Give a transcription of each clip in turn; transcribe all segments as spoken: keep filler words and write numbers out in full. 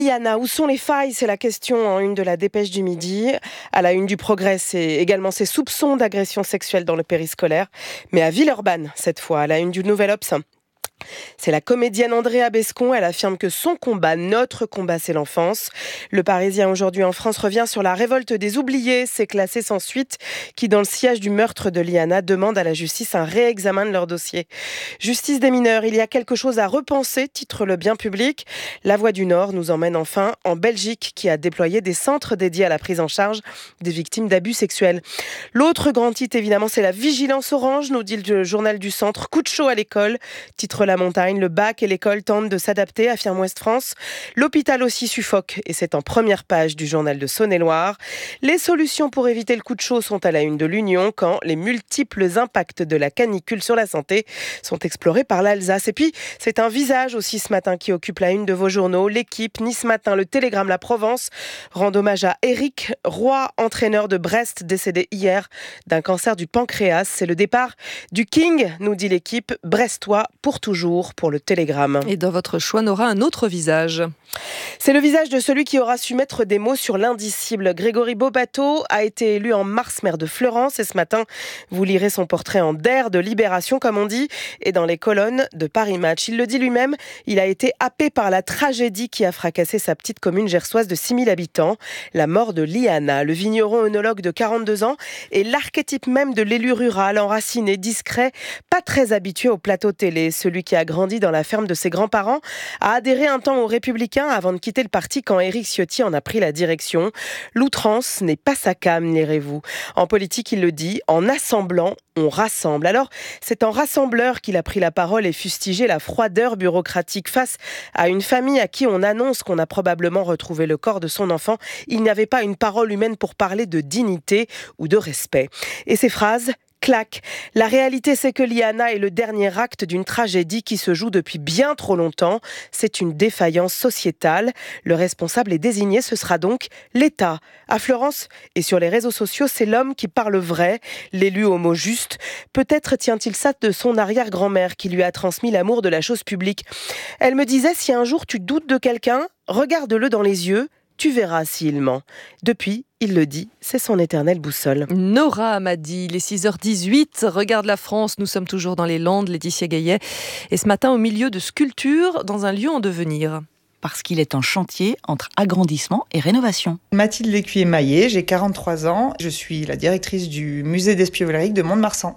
Liana, où sont les failles? C'est la question en une de la Dépêche du Midi. À la une du Progrès, c'est également ces soupçons d'agression sexuelle dans le périscolaire. Mais à Villeurbanne, cette fois, à la une du Nouvel Obs, c'est la comédienne Andrea Bescon. Elle affirme que son combat, notre combat, c'est l'enfance. Le Parisien aujourd'hui en France revient sur la révolte des oubliés, ces classés sans suite qui, dans le sillage du meurtre de Liana, demandent à la justice un réexamen de leur dossier. Justice des mineurs, il y a quelque chose à repenser, titre le Bien public. La Voix du Nord nous emmène enfin en Belgique, qui a déployé des centres dédiés à la prise en charge des victimes d'abus sexuels. L'autre grand titre, évidemment, c'est la vigilance orange, nous dit le journal du Centre. Coup de chaud à l'école, titre La Montagne. Le bac et l'école tentent de s'adapter, affirme Ouest France. L'hôpital aussi suffoque, et c'est en première page du journal de Saône-et-Loire. Les solutions pour éviter le coup de chaud sont à la une de l'Union, quand les multiples impacts de la canicule sur la santé sont explorés par l'Alsace. Et puis, c'est un visage aussi ce matin qui occupe la une de vos journaux. L'Équipe, Nice Matin, le Télégramme, la Provence rend hommage à Éric Roy, entraîneur de Brest, décédé hier d'un cancer du pancréas. C'est le départ du King, nous dit l'Équipe, brestois pour toujours, pour le Télégramme. Et dans votre choix, Nora, un autre visage. C'est le visage de celui qui aura su mettre des mots sur l'indicible. Grégory Beaubateau a été élu en mars maire de Fleurance, et ce matin, vous lirez son portrait en der de Libération, comme on dit, et dans les colonnes de Paris Match. Il le dit lui-même, il a été happé par la tragédie qui a fracassé sa petite commune gersoise de six mille habitants, la mort de Liana. Le vigneron œnologue de quarante-deux ans est l'archétype même de l'élu rural, enraciné, discret, pas très habitué au plateau télé. Celui qui a grandi dans la ferme de ses grands-parents a adhéré un temps aux Républicains avant de quitter le parti quand Éric Ciotti en a pris la direction. L'outrance n'est pas sa came, lirez-vous. En politique, il le dit, en assemblant, on rassemble. Alors, c'est en rassembleur qu'il a pris la parole et fustigé la froideur bureaucratique face à une famille à qui on annonce qu'on a probablement retrouvé le corps de son enfant. Il n'y avait pas une parole humaine pour parler de dignité ou de respect. Et ces phrases clac. La réalité, c'est que Liana est le dernier acte d'une tragédie qui se joue depuis bien trop longtemps. C'est une défaillance sociétale. Le responsable est désigné, ce sera donc l'État. À Fleurance et sur les réseaux sociaux, c'est l'homme qui parle vrai, l'élu au mot juste. Peut-être tient-il ça de son arrière-grand-mère qui lui a transmis l'amour de la chose publique. Elle me disait, si un jour tu doutes de quelqu'un, regarde-le dans les yeux, tu verras s'il ment. Depuis, il le dit, c'est son éternelle boussole. Nora m'a dit, il est six heures dix-huit, regarde la France, nous sommes toujours dans les Landes, Laetitia Gaillet. Et ce matin, au milieu de sculptures, dans un lieu en devenir. Parce qu'il est en chantier entre agrandissement et rénovation. Mathilde Lécuyer-Maillet, j'ai quarante-trois ans, je suis la directrice du musée d'Espiau-Vléric de Mont-de-Marsan.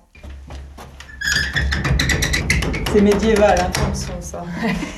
C'est médiéval, hein, comme son, ça.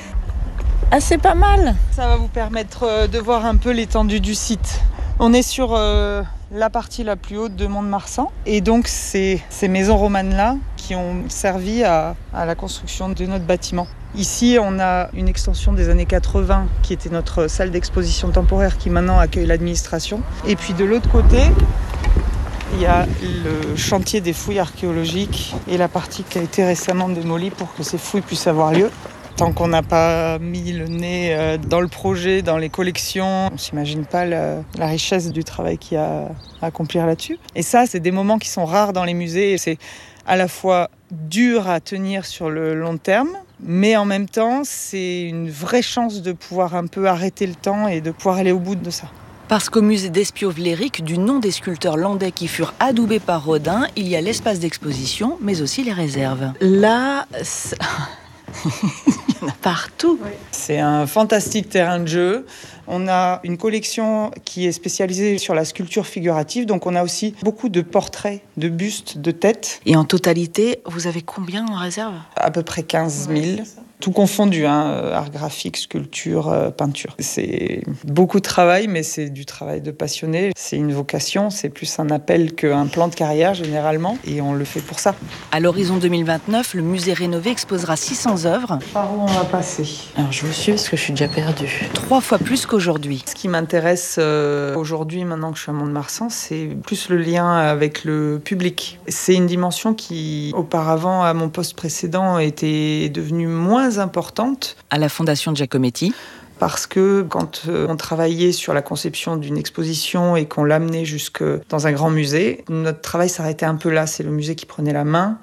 Ah, c'est pas mal. Ça va vous permettre de voir un peu l'étendue du site. On est sur euh, la partie la plus haute de Mont-de-Marsan. Et donc, c'est ces maisons romanes-là qui ont servi à, à la construction de notre bâtiment. Ici, on a une extension des années quatre-vingts qui était notre salle d'exposition temporaire qui maintenant accueille l'administration. Et puis de l'autre côté, il y a le chantier des fouilles archéologiques et la partie qui a été récemment démolie pour que ces fouilles puissent avoir lieu. Tant qu'on n'a pas mis le nez dans le projet, dans les collections, on ne s'imagine pas la, la richesse du travail qu'il y a à accomplir là-dessus. Et ça, c'est des moments qui sont rares dans les musées. Et c'est à la fois dur à tenir sur le long terme, mais en même temps, c'est une vraie chance de pouvoir un peu arrêter le temps et de pouvoir aller au bout de ça. Parce qu'au musée d'Espiau-Vléric, du nom des sculpteurs landais qui furent adoubés par Rodin, il y a l'espace d'exposition, mais aussi les réserves. Là, il y en a partout. Oui. C'est un fantastique terrain de jeu. On a une collection qui est spécialisée sur la sculpture figurative, donc on a aussi beaucoup de portraits, de bustes, de têtes. Et en totalité, vous avez combien en réserve ? À peu près quinze mille. Ouais, tout confondu, hein, art graphique, sculpture, euh, peinture. C'est beaucoup de travail, mais c'est du travail de passionné. C'est une vocation, c'est plus un appel qu'un plan de carrière généralement, et on le fait pour ça. À l'horizon deux mille vingt-neuf, le musée rénové exposera six cents œuvres. Par où on va passer ? Alors je vous suis parce que je suis déjà perdue. Trois fois plus qu'aujourd'hui. Ce qui m'intéresse euh, aujourd'hui, maintenant que je suis à Mont-de-Marsan, c'est plus le lien avec le public. C'est une dimension qui, auparavant, à mon poste précédent, était devenue moins importante. À la Fondation Giacometti. Parce que quand on travaillait sur la conception d'une exposition et qu'on l'amenait jusque dans un grand musée, notre travail s'arrêtait un peu là. C'est le musée qui prenait la main.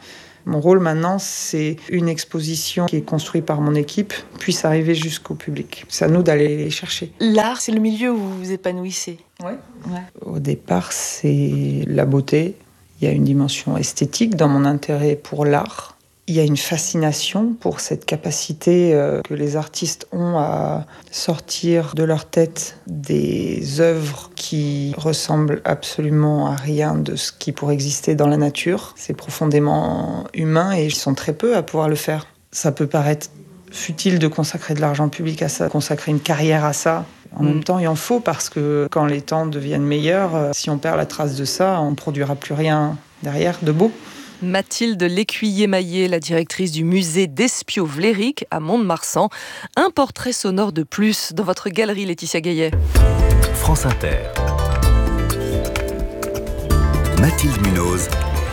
Mon rôle maintenant, c'est une exposition qui est construite par mon équipe puisse arriver jusqu'au public. C'est à nous d'aller les chercher. L'art, c'est le milieu où vous vous épanouissez. Oui. Ouais. Au départ, c'est la beauté. Il y a une dimension esthétique dans mon intérêt pour l'art. Il y a une fascination pour cette capacité euh, que les artistes ont à sortir de leur tête des œuvres qui ressemblent absolument à rien de ce qui pourrait exister dans la nature. C'est profondément humain et ils sont très peu à pouvoir le faire. Ça peut paraître futile de consacrer de l'argent public à ça, consacrer une carrière à ça. En mmh. même temps, il en faut parce que quand les temps deviennent meilleurs, euh, si on perd la trace de ça, on ne produira plus rien derrière de beau. Mathilde Lécuyer-Maillet, la directrice du musée d'Espiau-Vléric à Mont-de-Marsan. Un portrait sonore de plus dans votre galerie, Laetitia Gaillet. France Inter. Mathilde Munoz.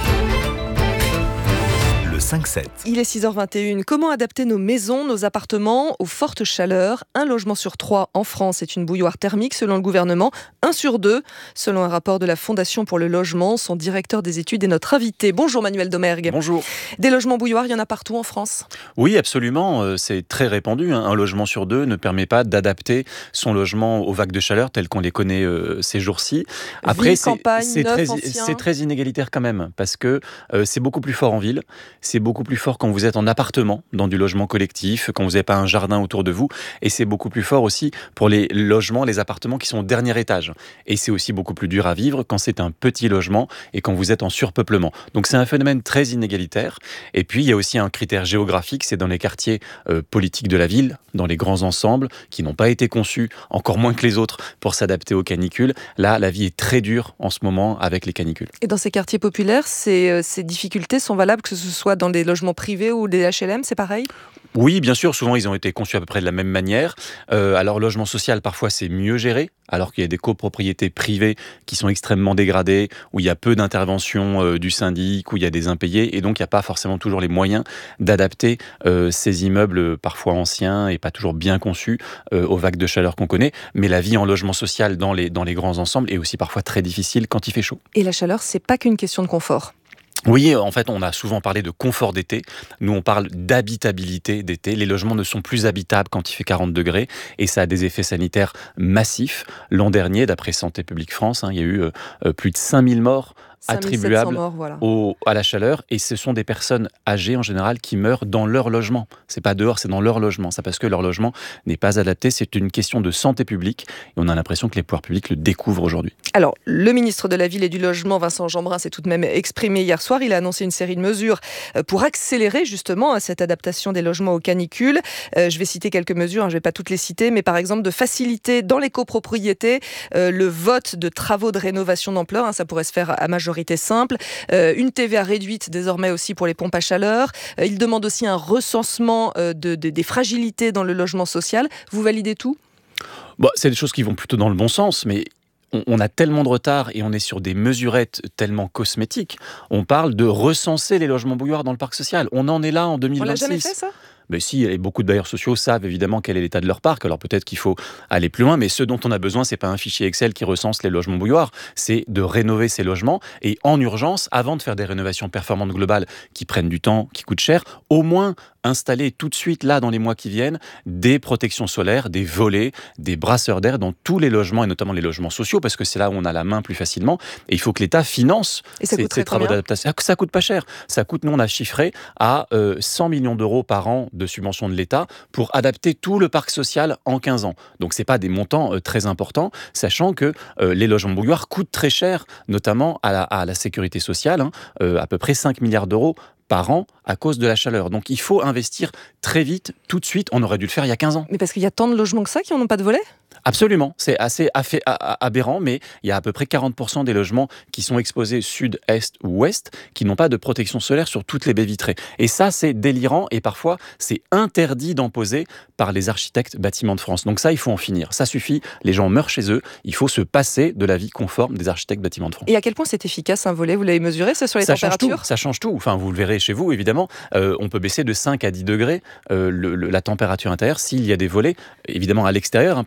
cinq sept. Il est six heures vingt et une. Comment adapter nos maisons, nos appartements aux fortes chaleurs ? Un logement sur trois en France est une bouilloire thermique selon le gouvernement. Un sur deux, selon un rapport de la Fondation pour le logement. Son directeur des études est notre invité. Bonjour Manuel Domergue. Bonjour. Des logements bouilloires, il y en a partout en France ? Oui, absolument. C'est très répandu. Un logement sur deux ne permet pas d'adapter son logement aux vagues de chaleur telles qu'on les connaît euh, ces jours-ci. Après, ville, c'est, campagne, c'est, neuf, très, ancien. c'est très inégalitaire quand même parce que euh, c'est beaucoup plus fort en ville. C'est beaucoup plus fort quand vous êtes en appartement, dans du logement collectif, quand vous n'avez pas un jardin autour de vous. Et c'est beaucoup plus fort aussi pour les logements, les appartements qui sont au dernier étage. Et c'est aussi beaucoup plus dur à vivre quand c'est un petit logement et quand vous êtes en surpeuplement. Donc c'est un phénomène très inégalitaire. Et puis il y a aussi un critère géographique, c'est dans les quartiers euh, politiques de la ville, dans les grands ensembles qui n'ont pas été conçus, encore moins que les autres, pour s'adapter aux canicules. Là, la vie est très dure en ce moment avec les canicules. Et dans ces quartiers populaires, ces, ces difficultés sont valables que ce soit dans des logements privés ou des H L M, c'est pareil ? Oui, bien sûr, souvent ils ont été conçus à peu près de la même manière. Euh, alors logement social, parfois c'est mieux géré, alors qu'il y a des copropriétés privées qui sont extrêmement dégradées, où il y a peu d'intervention euh, du syndic, où il y a des impayés, et donc il n'y a pas forcément toujours les moyens d'adapter euh, ces immeubles parfois anciens et pas toujours bien conçus euh, aux vagues de chaleur qu'on connaît. Mais la vie en logement social dans les, dans les grands ensembles est aussi parfois très difficile quand il fait chaud. Et la chaleur, c'est pas qu'une question de confort. Oui, en fait, on a souvent parlé de confort d'été. Nous, on parle d'habitabilité d'été. Les logements ne sont plus habitables quand il fait quarante degrés et ça a des effets sanitaires massifs. L'an dernier, d'après Santé publique France, hein, il y a eu euh, plus de cinq mille morts attribuables morts, voilà. au, à la chaleur, et ce sont des personnes âgées en général qui meurent dans leur logement. C'est pas dehors, c'est dans leur logement. C'est parce que leur logement n'est pas adapté. C'est une question de santé publique et on a l'impression que les pouvoirs publics le découvrent aujourd'hui. Alors, le ministre de la Ville et du Logement, Vincent Jeanbrun, s'est tout de même exprimé hier soir. Il a annoncé une série de mesures pour accélérer justement cette adaptation des logements aux canicules. Euh, je vais citer quelques mesures, hein, je ne vais pas toutes les citer, mais par exemple de faciliter dans les copropriétés euh, le vote de travaux de rénovation d'ampleur. Hein, ça pourrait se faire à majorité simple. Euh, une T V A réduite désormais aussi pour les pompes à chaleur. Euh, il demande aussi un recensement euh, de, de, des fragilités dans le logement social. Vous validez tout ? Bon, c'est des choses qui vont plutôt dans le bon sens, mais on a tellement de retard et on est sur des mesurettes tellement cosmétiques. On parle de recenser les logements bouilloires dans le parc social. On en est là en deux mille vingt-six. On l'a jamais fait, ça ? Mais si, et beaucoup de bailleurs sociaux savent évidemment quel est l'état de leur parc, alors peut-être qu'il faut aller plus loin, mais ce dont on a besoin, c'est pas un fichier Excel qui recense les logements bouilloires, c'est de rénover ces logements, et en urgence, avant de faire des rénovations performantes globales qui prennent du temps, qui coûtent cher, au moins installer tout de suite, là, dans les mois qui viennent, des protections solaires, des volets, des brasseurs d'air dans tous les logements, et notamment les logements sociaux, parce que c'est là où on a la main plus facilement, et il faut que l'État finance ces, ces travaux d'adaptation. Ça coûte pas cher. Ça coûte, nous, on a chiffré à euh, cent millions d'euros par an de subventions de l'État pour adapter tout le parc social en quinze ans. Donc c'est pas des montants euh, très importants, sachant que euh, les logements bouilloires coûtent très cher, notamment à la, à la sécurité sociale, hein, euh, à peu près cinq milliards d'euros par an à cause de la chaleur. Donc il faut investir très vite, tout de suite. On aurait dû le faire il y a quinze ans. Mais parce qu'il y a tant de logements que ça qui n'en ont pas de volets ? Absolument, c'est assez aberrant, mais il y a à peu près quarante pour cent des logements qui sont exposés sud, est ou ouest qui n'ont pas de protection solaire sur toutes les baies vitrées. Et ça, c'est délirant et parfois, c'est interdit d'imposer par les architectes bâtiments de France. Donc ça, il faut en finir. Ça suffit, les gens meurent chez eux, il faut se passer de l'avis conforme des architectes bâtiments de France. Et à quel point c'est efficace un volet ? Vous l'avez mesuré, ça, sur les ça températures ? change tout, Ça change tout. Enfin, vous le verrez chez vous, évidemment. Euh, on peut baisser de cinq à dix degrés euh, le, le, la température intérieure s'il y a des volets, évidemment à l'extérieur, hein, pas des stores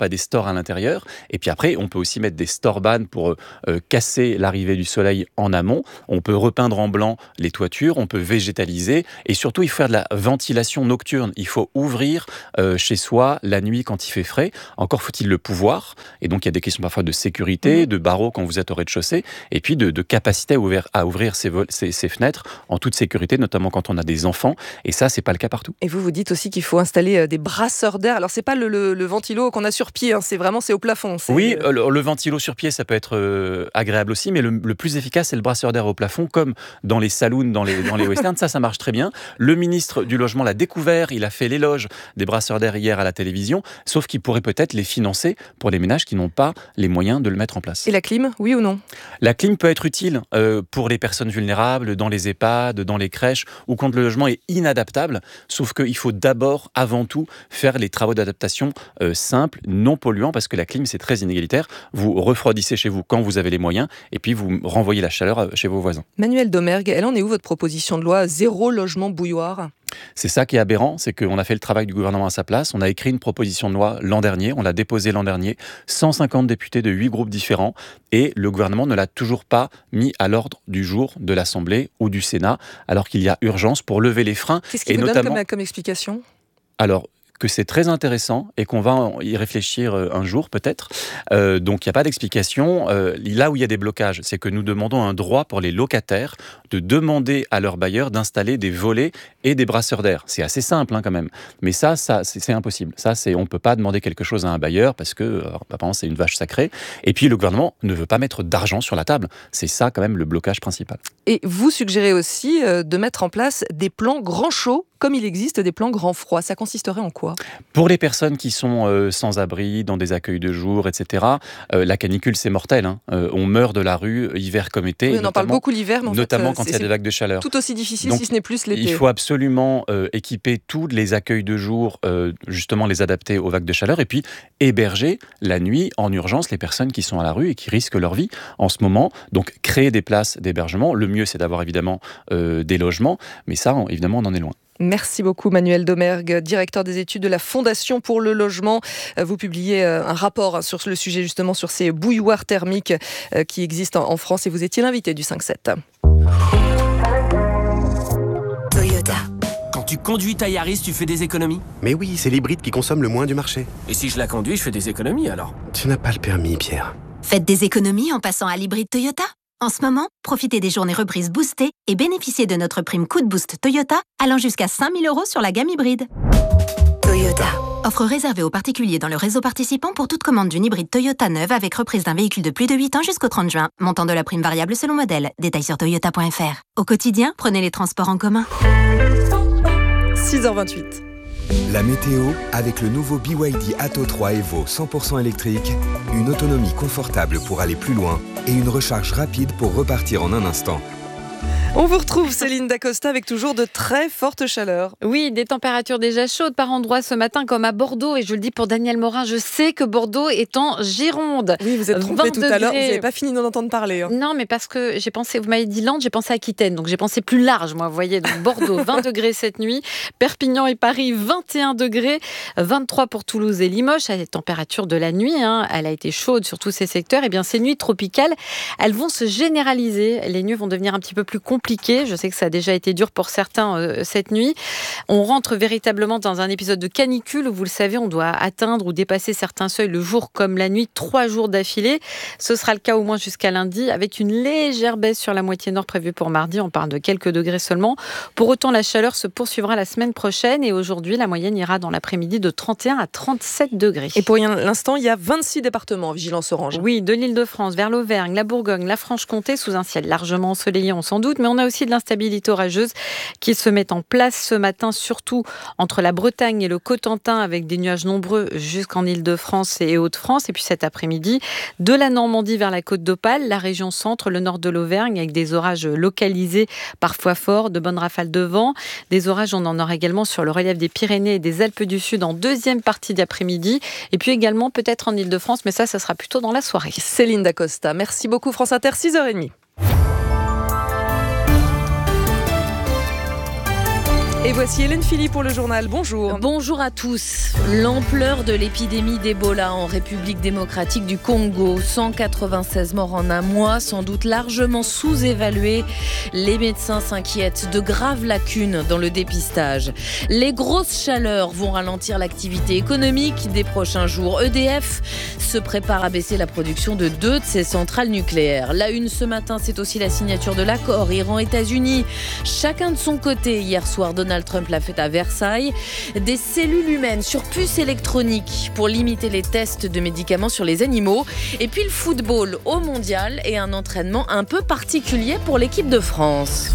confort à l'intérieur. Et puis après, on peut aussi mettre des storban pour euh, casser l'arrivée du soleil en amont. On peut repeindre en blanc les toitures, on peut végétaliser. Et surtout, il faut faire de la ventilation nocturne. Il faut ouvrir euh, chez soi la nuit quand il fait frais. Encore faut-il le pouvoir. Et donc, il y a des questions parfois de sécurité, de barreaux quand vous êtes au rez-de-chaussée, et puis de, de capacité à ouvrir, à ouvrir ses, vol- ses, ses fenêtres en toute sécurité, notamment quand on a des enfants. Et ça, c'est pas le cas partout. Et vous, vous dites aussi qu'il faut installer des brasseurs d'air. Alors, c'est pas le, le, le ventilo qu'on a sur pied, hein. C'est vraiment c'est au plafond. C'est... Oui, le, le ventilo sur pied, ça peut être euh, agréable aussi, mais le, le plus efficace, c'est le brasseur d'air au plafond, comme dans les saloons, dans les, dans les westerns. Ça, ça marche très bien. Le ministre du Logement l'a découvert, il a fait l'éloge des brasseurs d'air hier à la télévision, sauf qu'il pourrait peut-être les financer pour les ménages qui n'ont pas les moyens de le mettre en place. Et la clim, oui ou non ? La clim peut être utile euh, pour les personnes vulnérables, dans les EHPAD, dans les crèches, ou quand le logement est inadaptable, sauf qu'il faut d'abord, avant tout, faire les travaux d'adaptation euh, simples, non polluants, parce que la clim, c'est très inégalitaire. Vous refroidissez chez vous quand vous avez les moyens, et puis vous renvoyez la chaleur chez vos voisins. Manuel Domergue, elle en est où votre proposition de loi zéro logement bouilloire ? C'est ça qui est aberrant, c'est qu'on a fait le travail du gouvernement à sa place, on a écrit une proposition de loi l'an dernier, on l'a déposée l'an dernier, cent cinquante députés de huit groupes différents, et le gouvernement ne l'a toujours pas mis à l'ordre du jour de l'Assemblée ou du Sénat, alors qu'il y a urgence pour lever les freins. Qu'est-ce qu'il et vous notamment... donne comme, comme explication ? Alors, que c'est très intéressant et qu'on va y réfléchir un jour peut-être. Euh, donc il n'y a pas d'explication. Euh, là où il y a des blocages, c'est que nous demandons un droit pour les locataires de demander à leur bailleur d'installer des volets et des brasseurs d'air. C'est assez simple hein, quand même. Mais ça, ça c'est, c'est impossible. Ça, c'est, on ne peut pas demander quelque chose à un bailleur parce que alors, apparemment c'est une vache sacrée. Et puis le gouvernement ne veut pas mettre d'argent sur la table. C'est ça quand même le blocage principal. Et vous suggérez aussi euh, de mettre en place des plans grand chaud comme il existe des plans grand froid. Ça consisterait en quoi ? Pour les personnes qui sont euh, sans abri, dans des accueils de jour, et cetera, euh, la canicule, c'est mortel. Hein. Euh, on meurt de la rue, hiver comme été. Oui, on en parle beaucoup l'hiver, mais en notamment fait, quand il y a des vagues de chaleur. Tout aussi difficile, donc, si ce n'est plus l'été. Il faut absolument euh, équiper tous les accueils de jour, euh, justement les adapter aux vagues de chaleur, et puis héberger la nuit, en urgence, les personnes qui sont à la rue et qui risquent leur vie en ce moment. Donc, créer des places d'hébergement. Le mieux, c'est d'avoir évidemment euh, des logements, mais ça, on, évidemment, on en est loin. Merci beaucoup Manuel Domergue, directeur des études de la Fondation pour le logement. Vous publiez un rapport sur le sujet justement sur ces bouilloires thermiques qui existent en France et vous étiez l'invité du cinq sept. Toyota. Quand tu conduis ta Yaris, tu fais des économies ? Mais oui, c'est l'hybride qui consomme le moins du marché. Et si je la conduis, je fais des économies alors ? Tu n'as pas le permis, Pierre. Faites des économies en passant à l'hybride Toyota. En ce moment, profitez des journées reprises boostées et bénéficiez de notre prime Coup de Boost Toyota allant jusqu'à cinq mille euros sur la gamme hybride. Toyota. Offre réservée aux particuliers dans le réseau participant pour toute commande d'une hybride Toyota neuve avec reprise d'un véhicule de plus de huit ans jusqu'au trente juin. Montant de la prime variable selon modèle. Détails sur toyota point f r. Au quotidien, prenez les transports en commun. six heures vingt-huit. La météo avec le nouveau B Y D Atto trois Evo cent pour cent électrique, une autonomie confortable pour aller plus loin et une recharge rapide pour repartir en un instant. On vous retrouve Céline Dacosta avec toujours de très fortes chaleurs. Oui, des températures déjà chaudes par endroits ce matin comme à Bordeaux. Et je le dis pour Daniel Morin, je sais que Bordeaux est en Gironde. Oui, vous êtes trompé tout à l'heure, vous n'avez pas fini d'en entendre parler. Hein. Non, mais parce que j'ai pensé, vous m'avez dit Landes, j'ai pensé à Aquitaine. Donc j'ai pensé plus large, moi, vous voyez. Donc Bordeaux, vingt degrés cette nuit. Perpignan et Paris, vingt et un degrés. vingt-trois pour Toulouse et Limoges. À la température de la nuit, hein, elle a été chaude sur tous ces secteurs. Et bien ces nuits tropicales, elles vont se généraliser. Les nuits vont devenir un petit peu plus compliquées. Je sais que ça a déjà été dur pour certains euh, cette nuit. On rentre véritablement dans un épisode de canicule où, vous le savez, on doit atteindre ou dépasser certains seuils le jour comme la nuit, trois jours d'affilée. Ce sera le cas au moins jusqu'à lundi, avec une légère baisse sur la moitié nord prévue pour mardi. On parle de quelques degrés seulement. Pour autant, la chaleur se poursuivra la semaine prochaine et aujourd'hui, la moyenne ira dans l'après-midi de trente et un à trente-sept degrés. Et pour l'instant, il y a vingt-six départements en vigilance orange. Oui, de l'Île-de-France vers l'Auvergne, la Bourgogne, la Franche-Comté, sous un ciel largement ensoleillé, on s'en doute, mais on a aussi de l'instabilité orageuse qui se met en place ce matin, surtout entre la Bretagne et le Cotentin, avec des nuages nombreux jusqu'en Île-de-France et Hauts-de-France. Et puis cet après-midi, de la Normandie vers la Côte d'Opale, la région centre, le nord de l'Auvergne, avec des orages localisés, parfois forts, de bonnes rafales de vent. Des orages, on en aura également sur le relief des Pyrénées et des Alpes du Sud en deuxième partie d'après-midi. Et puis également peut-être en Île-de-France, mais ça, ça sera plutôt dans la soirée. Céline Dacosta, merci beaucoup France Inter, six heures trente. Et voici Hélène Philly pour le journal. Bonjour. Bonjour à tous. L'ampleur de l'épidémie d'Ebola en République démocratique du Congo. cent quatre-vingt-seize morts en un mois, sans doute largement sous-évalués. Les médecins s'inquiètent de graves lacunes dans le dépistage. Les grosses chaleurs vont ralentir l'activité économique des prochains jours. E D F se prépare à baisser la production de deux de ses centrales nucléaires. La une ce matin, c'est aussi la signature de l'accord Iran-États-Unis. Chacun de son côté. Hier soir, Donald Trump l'a fait à Versailles. Des cellules humaines sur puces électroniques pour limiter les tests de médicaments sur les animaux. Et puis le football au mondial et un entraînement un peu particulier pour l'équipe de France.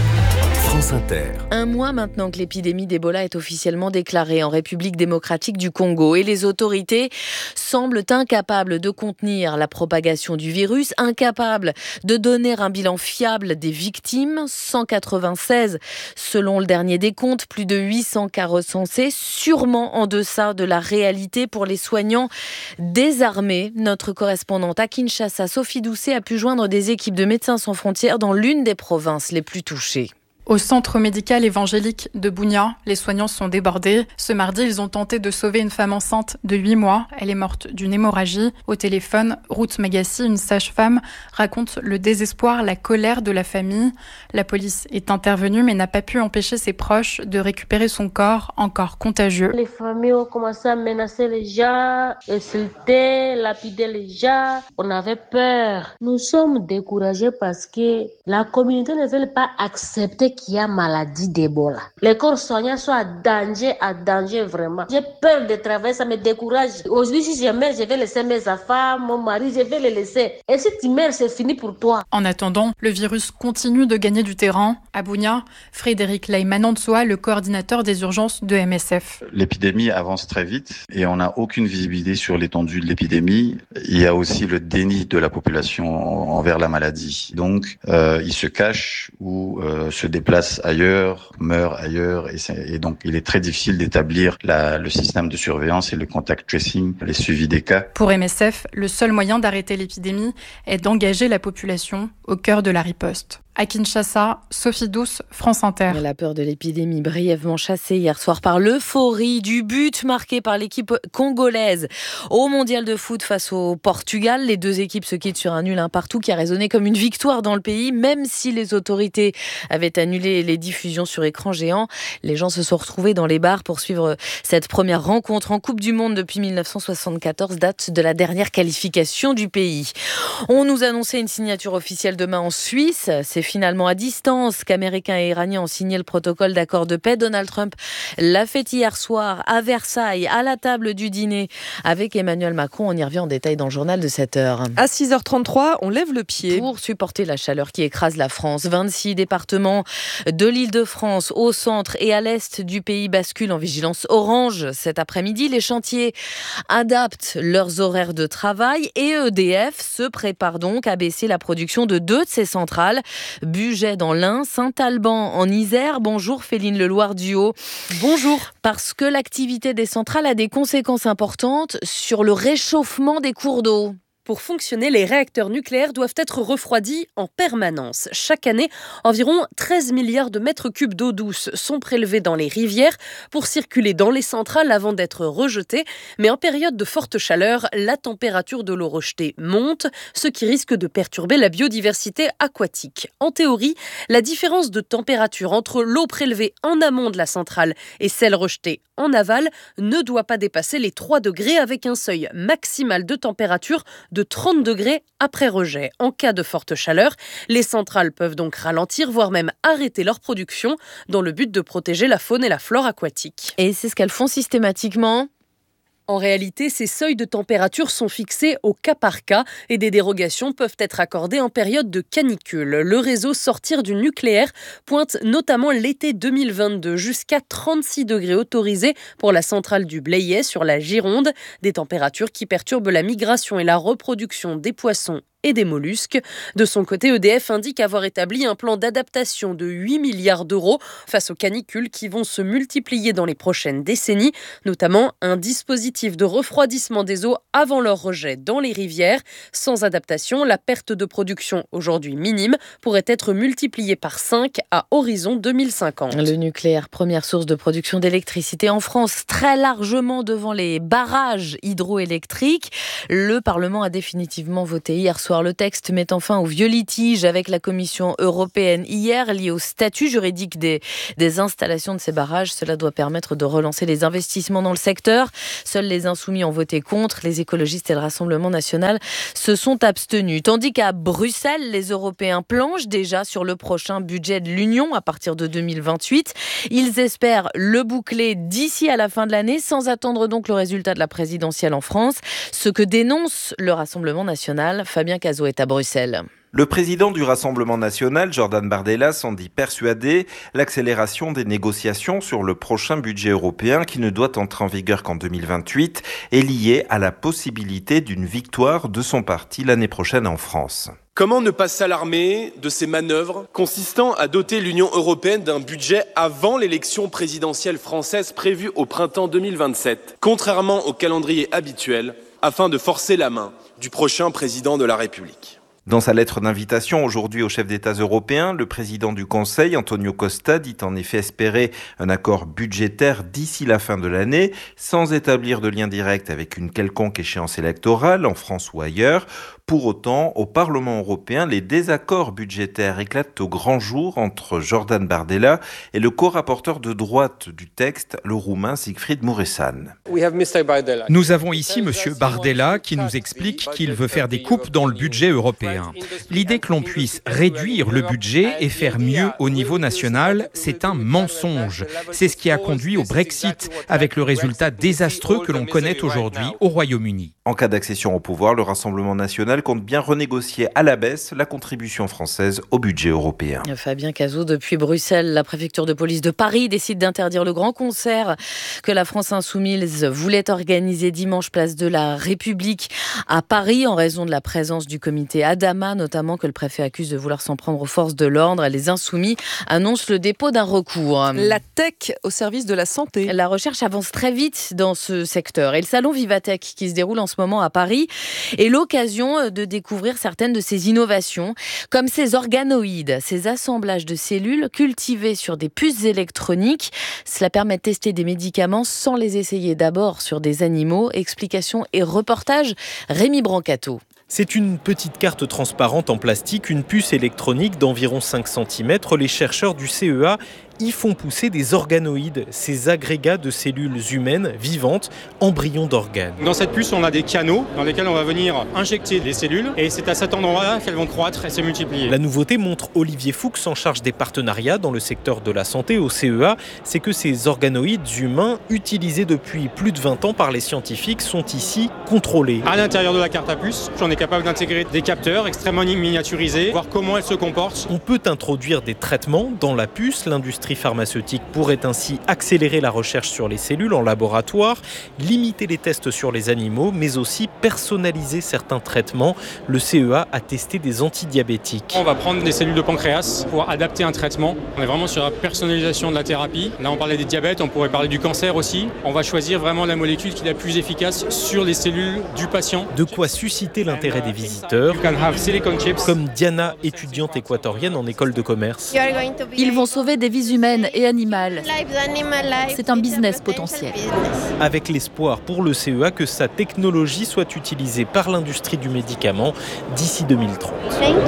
France Inter. Un mois maintenant que l'épidémie d'Ebola est officiellement déclarée en République démocratique du Congo et les autorités semblent incapables de contenir la propagation du virus, incapables de donner un bilan fiable des victimes. cent quatre-vingt-seize selon le dernier décompte, plus de huit cents cas recensés, sûrement en deçà de la réalité pour les soignants désarmés. Notre correspondante à Kinshasa, Sophie Doucet, a pu joindre des équipes de Médecins sans frontières dans l'une des provinces les plus touchées. Au centre médical évangélique de Bunia, les soignants sont débordés. Ce mardi, ils ont tenté de sauver une femme enceinte de huit mois. Elle est morte d'une hémorragie. Au téléphone, Ruth Magassi, une sage-femme, raconte le désespoir, la colère de la famille. La police est intervenue mais n'a pas pu empêcher ses proches de récupérer son corps, encore contagieux. Les familles ont commencé à menacer les gens, insulter, lapider les gens. On avait peur. Nous sommes découragés parce que la communauté ne veut pas accepter qu'il y a maladie d'Ebola. Les corps soignants sont à danger, à danger vraiment. J'ai peur de travailler, ça me décourage. Aujourd'hui, si je meurs, je vais laisser mes enfants, mon mari, je vais les laisser. Et si tu meurs, c'est fini pour toi. En attendant, le virus continue de gagner du terrain. À Bunia, Frédéric Laimanantsoa, le coordinateur des urgences de M S F. L'épidémie avance très vite et on n'a aucune visibilité sur l'étendue de l'épidémie. Il y a aussi le déni de la population envers la maladie. Donc, euh, ils se cachent ou euh, se déplacent place ailleurs, meurt ailleurs, et, et donc il est très difficile d'établir la, le système de surveillance et le contact tracing, les suivis des cas. Pour M S F, le seul moyen d'arrêter l'épidémie est d'engager la population au cœur de la riposte. À Kinshasa, Sophie Douce, France Inter. La peur de l'épidémie brièvement chassée hier soir par l'euphorie du but marqué par l'équipe congolaise au mondial de foot face au Portugal. Les deux équipes se quittent sur un nul un partout qui a résonné comme une victoire dans le pays, même si les autorités avaient annulé les diffusions sur écran géant. Les gens se sont retrouvés dans les bars pour suivre cette première rencontre en Coupe du Monde depuis mille neuf cent soixante-quatorze, date de la dernière qualification du pays. On nous annonçait une signature officielle demain en Suisse. C'est finalement à distance qu'Américains et Iraniens ont signé le protocole d'accord de paix. Donald Trump l'a fait hier soir à Versailles, à la table du dîner avec Emmanuel Macron. On y revient en détail dans le journal de sept heures. À six heures trente-trois, on lève le pied. Pour supporter la chaleur qui écrase la France, vingt-six départements de l'Île-de-France, au centre et à l'est du pays basculent en vigilance orange. Cet après-midi, les chantiers adaptent leurs horaires de travail et E D F se prépare donc à baisser la production de deux de ses centrales. Bugey dans l'Ain, Saint-Alban en Isère. Bonjour Féline Leloir-Duhaut. Bonjour. Parce que l'activité des centrales a des conséquences importantes sur le réchauffement des cours d'eau. Pour fonctionner, les réacteurs nucléaires doivent être refroidis en permanence. Chaque année, environ treize milliards de mètres cubes d'eau douce sont prélevés dans les rivières pour circuler dans les centrales avant d'être rejetés. Mais en période de forte chaleur, la température de l'eau rejetée monte, ce qui risque de perturber la biodiversité aquatique. En théorie, la différence de température entre l'eau prélevée en amont de la centrale et celle rejetée en aval ne doit pas dépasser les trois degrés avec un seuil maximal de température de trente degrés après rejet. En cas de forte chaleur, les centrales peuvent donc ralentir, voire même arrêter leur production dans le but de protéger la faune et la flore aquatique. Et c'est ce qu'elles font systématiquement ? En réalité, ces seuils de température sont fixés au cas par cas et des dérogations peuvent être accordées en période de canicule. Le réseau Sortir du nucléaire pointe notamment l'été deux mille vingt-deux jusqu'à trente-six degrés autorisés pour la centrale du Blayais sur la Gironde, des températures qui perturbent la migration et la reproduction des poissons et des mollusques. De son côté, E D F indique avoir établi un plan d'adaptation de huit milliards d'euros face aux canicules qui vont se multiplier dans les prochaines décennies, notamment un dispositif de refroidissement des eaux avant leur rejet dans les rivières. Sans adaptation, la perte de production, aujourd'hui minime, pourrait être multipliée par cinq à horizon deux mille cinquante. Le nucléaire, première source de production d'électricité en France, très largement devant les barrages hydroélectriques. Le Parlement a définitivement voté hier soir le texte mettant fin au vieux litige avec la Commission européenne hier lié au statut juridique des, des installations de ces barrages. Cela doit permettre de relancer les investissements dans le secteur. Seuls les insoumis ont voté contre. Les écologistes et le Rassemblement national se sont abstenus. Tandis qu'à Bruxelles, les Européens planchent déjà sur le prochain budget de l'Union à partir de deux mille vingt-huit. Ils espèrent le boucler d'ici à la fin de l'année, sans attendre donc le résultat de la présidentielle en France. Ce que dénonce le Rassemblement national. Fabien Cazot est à Bruxelles. Le président du Rassemblement national, Jordan Bardella, s'en dit persuadé. L'accélération des négociations sur le prochain budget européen, qui ne doit entrer en vigueur qu'en deux mille vingt-huit, est liée à la possibilité d'une victoire de son parti l'année prochaine en France. Comment ne pas s'alarmer de ces manœuvres consistant à doter l'Union européenne d'un budget avant l'élection présidentielle française prévue au printemps deux mille vingt-sept, contrairement au calendrier habituel, afin de forcer la main du prochain président de la République? Dans sa lettre d'invitation aujourd'hui aux chefs d'État européens, le président du Conseil, Antonio Costa, dit en effet espérer un accord budgétaire d'ici la fin de l'année, sans établir de lien direct avec une quelconque échéance électorale, en France ou ailleurs. Pour autant, au Parlement européen, les désaccords budgétaires éclatent au grand jour entre Jordan Bardella et le co-rapporteur de droite du texte, le Roumain Siegfried Mureșan. Nous avons ici M. Bardella qui nous explique qu'il veut faire des coupes dans le budget européen. L'idée que l'on puisse réduire le budget et faire mieux au niveau national, c'est un mensonge. C'est ce qui a conduit au Brexit, avec le résultat désastreux que l'on connaît aujourd'hui au Royaume-Uni. En cas d'accession au pouvoir, le Rassemblement national compte bien renégocier à la baisse la contribution française au budget européen. Fabien Cazot, depuis Bruxelles, la préfecture de police de Paris décide d'interdire le grand concert que la France insoumise voulait organiser dimanche place de la République à Paris en raison de la présence du comité Adama, notamment que le préfet accuse de vouloir s'en prendre aux forces de l'ordre. Les insoumis annoncent le dépôt d'un recours. La tech au service de la santé. La recherche avance très vite dans ce secteur et le salon Vivatech qui se déroule en ce moment à Paris est l'occasion de découvrir certaines de ces innovations, comme ces organoïdes, ces assemblages de cellules cultivées sur des puces électroniques. Cela permet de tester des médicaments sans les essayer d'abord sur des animaux. Explications et reportages, Rémi Brancato. C'est une petite carte transparente en plastique, une puce électronique d'environ cinq centimètres. Les chercheurs du C E A y font pousser des organoïdes, ces agrégats de cellules humaines vivantes, embryons d'organes. Dans cette puce, on a des canaux dans lesquels on va venir injecter les cellules et c'est à cet endroit-là qu'elles vont croître et se multiplier. La nouveauté, montre Olivier Fuchs, en charge des partenariats dans le secteur de la santé au C E A, c'est que ces organoïdes humains, utilisés depuis plus de vingt ans par les scientifiques, sont ici contrôlés. À l'intérieur de la carte à puce, on est capable d'intégrer des capteurs extrêmement miniaturisés, voir comment elles se comportent. On peut introduire des traitements dans la puce. L'industrie pharmaceutique pourrait ainsi accélérer la recherche sur les cellules en laboratoire, limiter les tests sur les animaux, mais aussi personnaliser certains traitements. Le C E A a testé des antidiabétiques. On va prendre des cellules de pancréas pour adapter un traitement. On est vraiment sur la personnalisation de la thérapie. Là, on parlait des diabètes, on pourrait parler du cancer aussi. On va choisir vraiment la molécule qui est la plus efficace sur les cellules du patient. De quoi susciter l'intérêt des visiteurs, comme Diana, étudiante équatorienne en école de commerce. Ils vont sauver des vies humaines et animales. C'est un business potentiel. Avec l'espoir pour le C E A que sa technologie soit utilisée par l'industrie du médicament d'ici deux mille trente.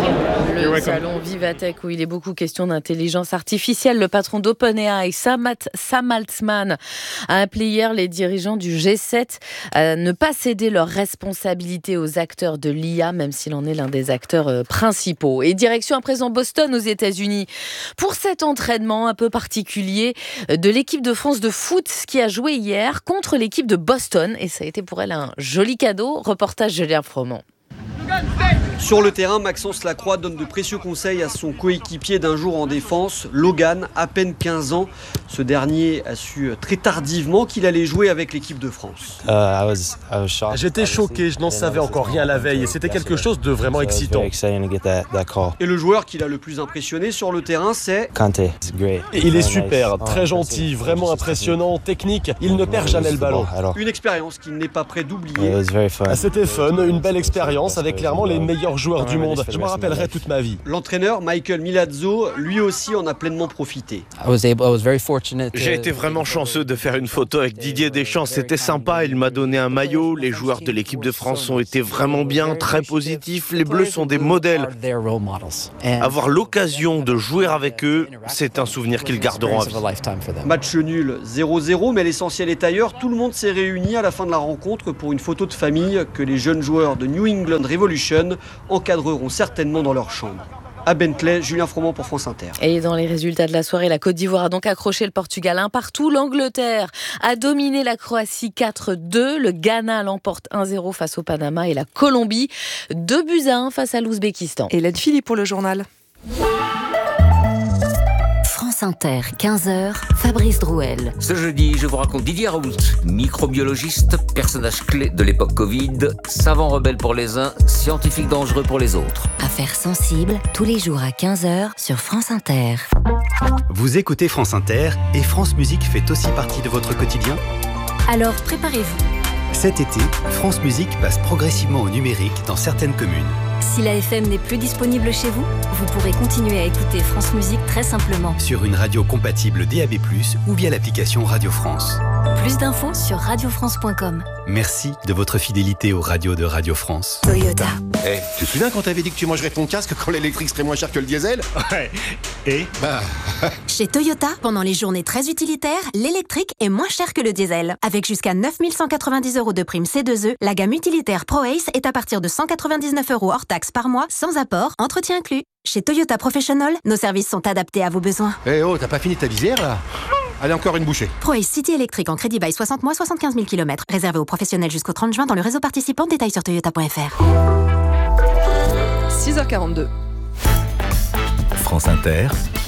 Le salon Vivatech où il est beaucoup question d'intelligence artificielle. Le patron d'OpenAI, Sam Altman, a appelé hier les dirigeants du G sept à ne pas céder leurs responsabilités aux acteurs de l'I A, même s'il en est l'un des acteurs principaux. Et direction à présent Boston aux États-Unis pour cet entraînement un peu particulier de l'équipe de France de foot qui a joué hier contre l'équipe de Boston et ça a été pour elle un joli cadeau. Reportage Julien Froment. Sur le terrain, Maxence Lacroix donne de précieux conseils à son coéquipier d'un jour en défense, Logan, à peine quinze ans. Ce dernier a su très tardivement qu'il allait jouer avec l'équipe de France. J'étais choqué, je n'en savais encore rien la veille et c'était quelque chose de vraiment excitant. Et le joueur qui l'a le plus impressionné sur le terrain, c'est Kanté. Il est super, très gentil, vraiment impressionnant, technique, il ne perd jamais le ballon. Une expérience qu'il n'est pas prêt d'oublier. C'était fun, une belle expérience avec clairement les meilleurs joueurs du monde. Je m'en rappellerai toute ma vie. L'entraîneur Michael Milazzo, lui aussi, en a pleinement profité. J'ai été vraiment chanceux de faire une photo avec Didier Deschamps, c'était sympa, il m'a donné un maillot, les joueurs de l'équipe de France ont été vraiment bien, très positifs, les Bleus sont des modèles. Avoir l'occasion de jouer avec eux, c'est un souvenir qu'ils garderont à vie. Match nul zéro zéro, mais l'essentiel est ailleurs. Tout le monde s'est réuni à la fin de la rencontre pour une photo de famille que les jeunes joueurs de New England Revolution encadreront certainement dans leur chambre. À Bentley, Julien Froment pour France Inter. Et dans les résultats de la soirée, la Côte d'Ivoire a donc accroché le Portugal un partout. L'Angleterre a dominé la Croatie quatre deux. Le Ghana l'emporte un zéro face au Panama et la Colombie deux buts à un face à l'Ouzbékistan. Hélène Philippe pour le journal. France Inter, quinze heures, Fabrice Drouel. Ce jeudi, je vous raconte Didier Raoult, microbiologiste, personnage clé de l'époque Covid, savant rebelle pour les uns, scientifique dangereux pour les autres. Affaires sensibles, tous les jours à quinze heures sur France Inter. Vous écoutez France Inter et France Musique fait aussi partie de votre quotidien ? Alors préparez-vous. Cet été, France Musique passe progressivement au numérique dans certaines communes. Si la F M n'est plus disponible chez vous, vous pourrez continuer à écouter France Musique très simplement. Sur une radio compatible D A B plus, ou via l'application Radio France. Plus d'infos sur radio france point com. Merci de votre fidélité aux radios de Radio France. Toyota. Eh, hey, tu te souviens quand t'avais dit que tu mangerais ton casque quand l'électrique serait moins cher que le diesel ? Ouais. Et Bah... Chez Toyota, pendant les journées très utilitaires, l'électrique est moins cher que le diesel. Avec jusqu'à neuf mille cent quatre-vingt-dix euros de prime C deux E, la gamme utilitaire ProAce est à partir de cent quatre-vingt-dix-neuf euros hors taxe par mois, sans apport, entretien inclus. Chez Toyota Professional, nos services sont adaptés à vos besoins. Eh hey oh, t'as pas fini ta visière là ? Allez, encore une bouchée. ProAce City électrique en crédit bail soixante mois, soixante-quinze mille kilomètres. Réservé aux professionnels jusqu'au trente juin dans le réseau participant. Détails sur toyota point f r. six heures quarante-deux. France Inter.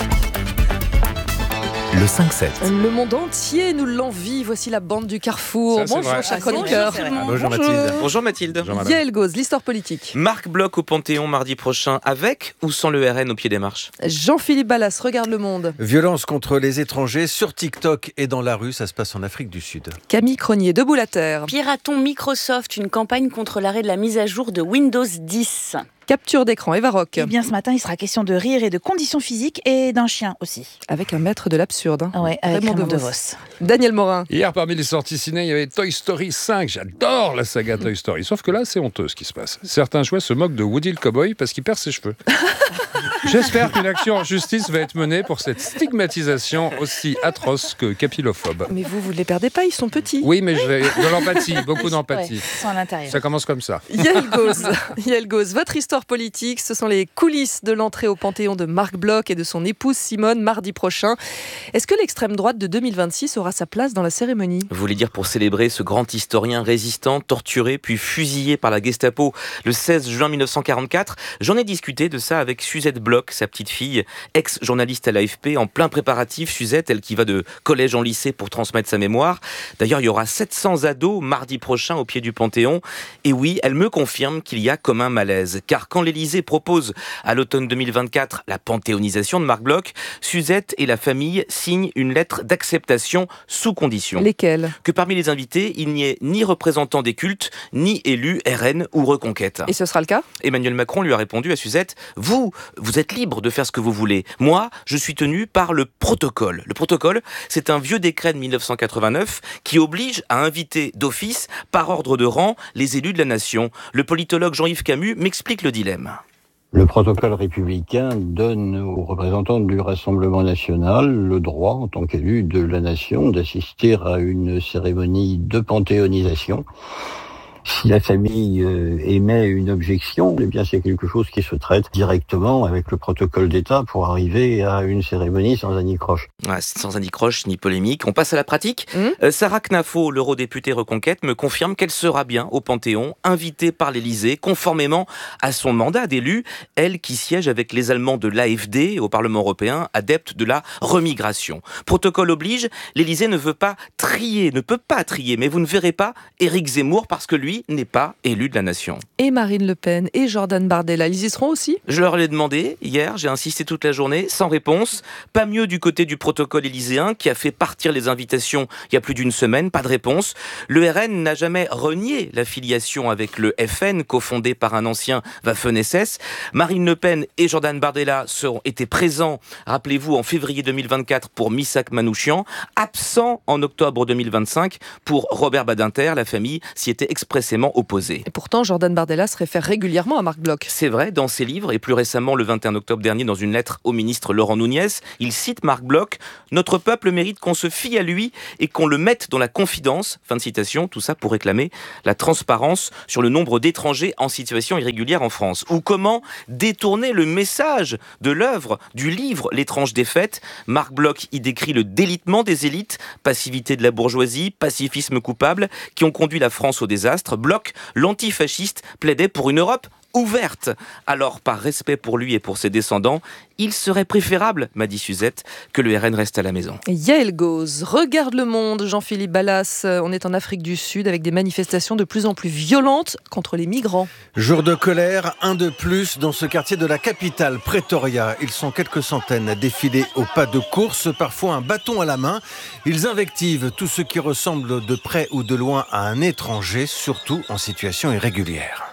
Le cinq sept. Le monde entier nous l'envie. Voici la bande du Carrefour. Ça, bonjour, cher chroniqueur. Bonjour, bonjour Mathilde. Bonjour Mathilde. Yael Gauz, l'histoire politique. Marc Bloch au Panthéon mardi prochain, avec ou sans le R N au pied des marches. Jean-Philippe Ballas, regarde le monde. Violence contre les étrangers sur TikTok et dans la rue, ça se passe en Afrique du Sud. Camille Cronier, debout la terre. Piraton Microsoft, une campagne contre l'arrêt de la mise à jour de Windows dix. Capture d'écran, Eva Rock. Eh bien, ce matin, il sera question de rire et de conditions physiques et d'un chien aussi. Avec un maître de l'absurde. Hein. Ah ouais, avec Raymond Raymond DeVos. DeVos. Daniel Morin. Hier, parmi les sorties ciné, il y avait Toy Story cinq. J'adore la saga Toy Story. Sauf que là, c'est honteux ce qui se passe. Certains jouets se moquent de Woody le cowboy parce qu'il perd ses cheveux. J'espère qu'une action en justice va être menée pour cette stigmatisation aussi atroce que capillophobe. Mais vous, vous ne les perdez pas, ils sont petits. Oui, mais j'ai de l'empathie, beaucoup d'empathie. Ouais, ils sont à l'intérieur. Ça commence comme ça. Yael Gauz, Yael Gauz, votre histoire politique, ce sont les coulisses de l'entrée au Panthéon de Marc Bloch et de son épouse Simone mardi prochain. Est-ce que l'extrême droite de deux mille vingt-six aura sa place dans la cérémonie ? Vous voulez dire pour célébrer ce grand historien résistant, torturé puis fusillé par la Gestapo le seize juin mille neuf cent quarante-quatre ? J'en ai discuté de ça avec Suzette Bloch, sa petite fille, ex-journaliste à l'A F P, en plein préparatif. Suzette, elle qui va de collège en lycée pour transmettre sa mémoire. D'ailleurs, il y aura sept cents ados mardi prochain au pied du Panthéon. Et oui, elle me confirme qu'il y a comme un malaise. Car quand l'Élysée propose à l'automne deux mille vingt-quatre la panthéonisation de Marc Bloch, Suzette et la famille signent une lettre d'acceptation sous condition. Lesquelles ? Que parmi les invités, il n'y ait ni représentant des cultes, ni élu R N ou Reconquête. Et ce sera le cas ? Emmanuel Macron lui a répondu à Suzette, vous, vous êtes libre de faire ce que vous voulez. Moi, je suis tenu par le protocole. Le protocole, c'est un vieux décret de mille neuf cent quatre-vingt-neuf qui oblige à inviter d'office, par ordre de rang, les élus de la nation. Le politologue Jean-Yves Camus m'explique le dilemme. Le protocole républicain donne aux représentants du Rassemblement national le droit, en tant qu'élus de la nation, d'assister à une cérémonie de panthéonisation Si la famille euh, émet une objection, eh bien c'est quelque chose qui se traite directement avec le protocole d'État pour arriver à une cérémonie sans anicroche. Ouais, sans anicroche ni polémique. On passe à la pratique. Mmh. Euh, Sarah Knafo, l'eurodéputée Reconquête, me confirme qu'elle sera bien au Panthéon, invitée par l'Élysée, conformément à son mandat d'élu, elle qui siège avec les Allemands de l'A F D au Parlement européen, adepte de la remigration. Protocole oblige, l'Élysée ne veut pas trier, ne peut pas trier, mais vous ne verrez pas Éric Zemmour parce que lui n'est pas élu de la nation. Et Marine Le Pen et Jordan Bardella, ils y seront aussi ? Je leur ai demandé hier, j'ai insisté toute la journée, sans réponse. Pas mieux du côté du protocole élyséen qui a fait partir les invitations il y a plus d'une semaine, pas de réponse. Le R N n'a jamais renié l'affiliation avec le F N, cofondé par un ancien Waffen-S S. Marine Le Pen et Jordan Bardella seront été présents, rappelez-vous, en février deux mille vingt-quatre pour Missak Manouchian, absents en octobre deux mille vingt-cinq pour Robert Badinter. La famille s'y était expressément opposée. Et pourtant, Jordan Bardella se réfère régulièrement à Marc Bloch. C'est vrai, dans ses livres, et plus récemment le vingt et un octobre dernier dans une lettre au ministre Laurent Nunez, il cite Marc Bloch « Notre peuple mérite qu'on se fie à lui et qu'on le mette dans la confidence », fin de citation, tout ça pour réclamer la transparence sur le nombre d'étrangers en situation irrégulière en France. Ou comment détourner le message de l'œuvre, du livre « L'étrange défaite ». Marc Bloch y décrit le délitement des élites, passivité de la bourgeoisie, pacifisme coupable, qui ont conduit la France au désastre. Bloch, l'antifasciste, plaidait pour une Europe ouverte. Alors, par respect pour lui et pour ses descendants, il serait préférable, m'a dit Suzette, que le R N reste à la maison. Yael Gauze, regarde le monde, Jean-Philippe Ballas. On est en Afrique du Sud avec des manifestations de plus en plus violentes contre les migrants. Jour de colère, un de plus dans ce quartier de la capitale, Pretoria. Ils sont quelques centaines à défiler au pas de course, parfois un bâton à la main. Ils invectivent tout ce qui ressemble de près ou de loin à un étranger, surtout en situation irrégulière.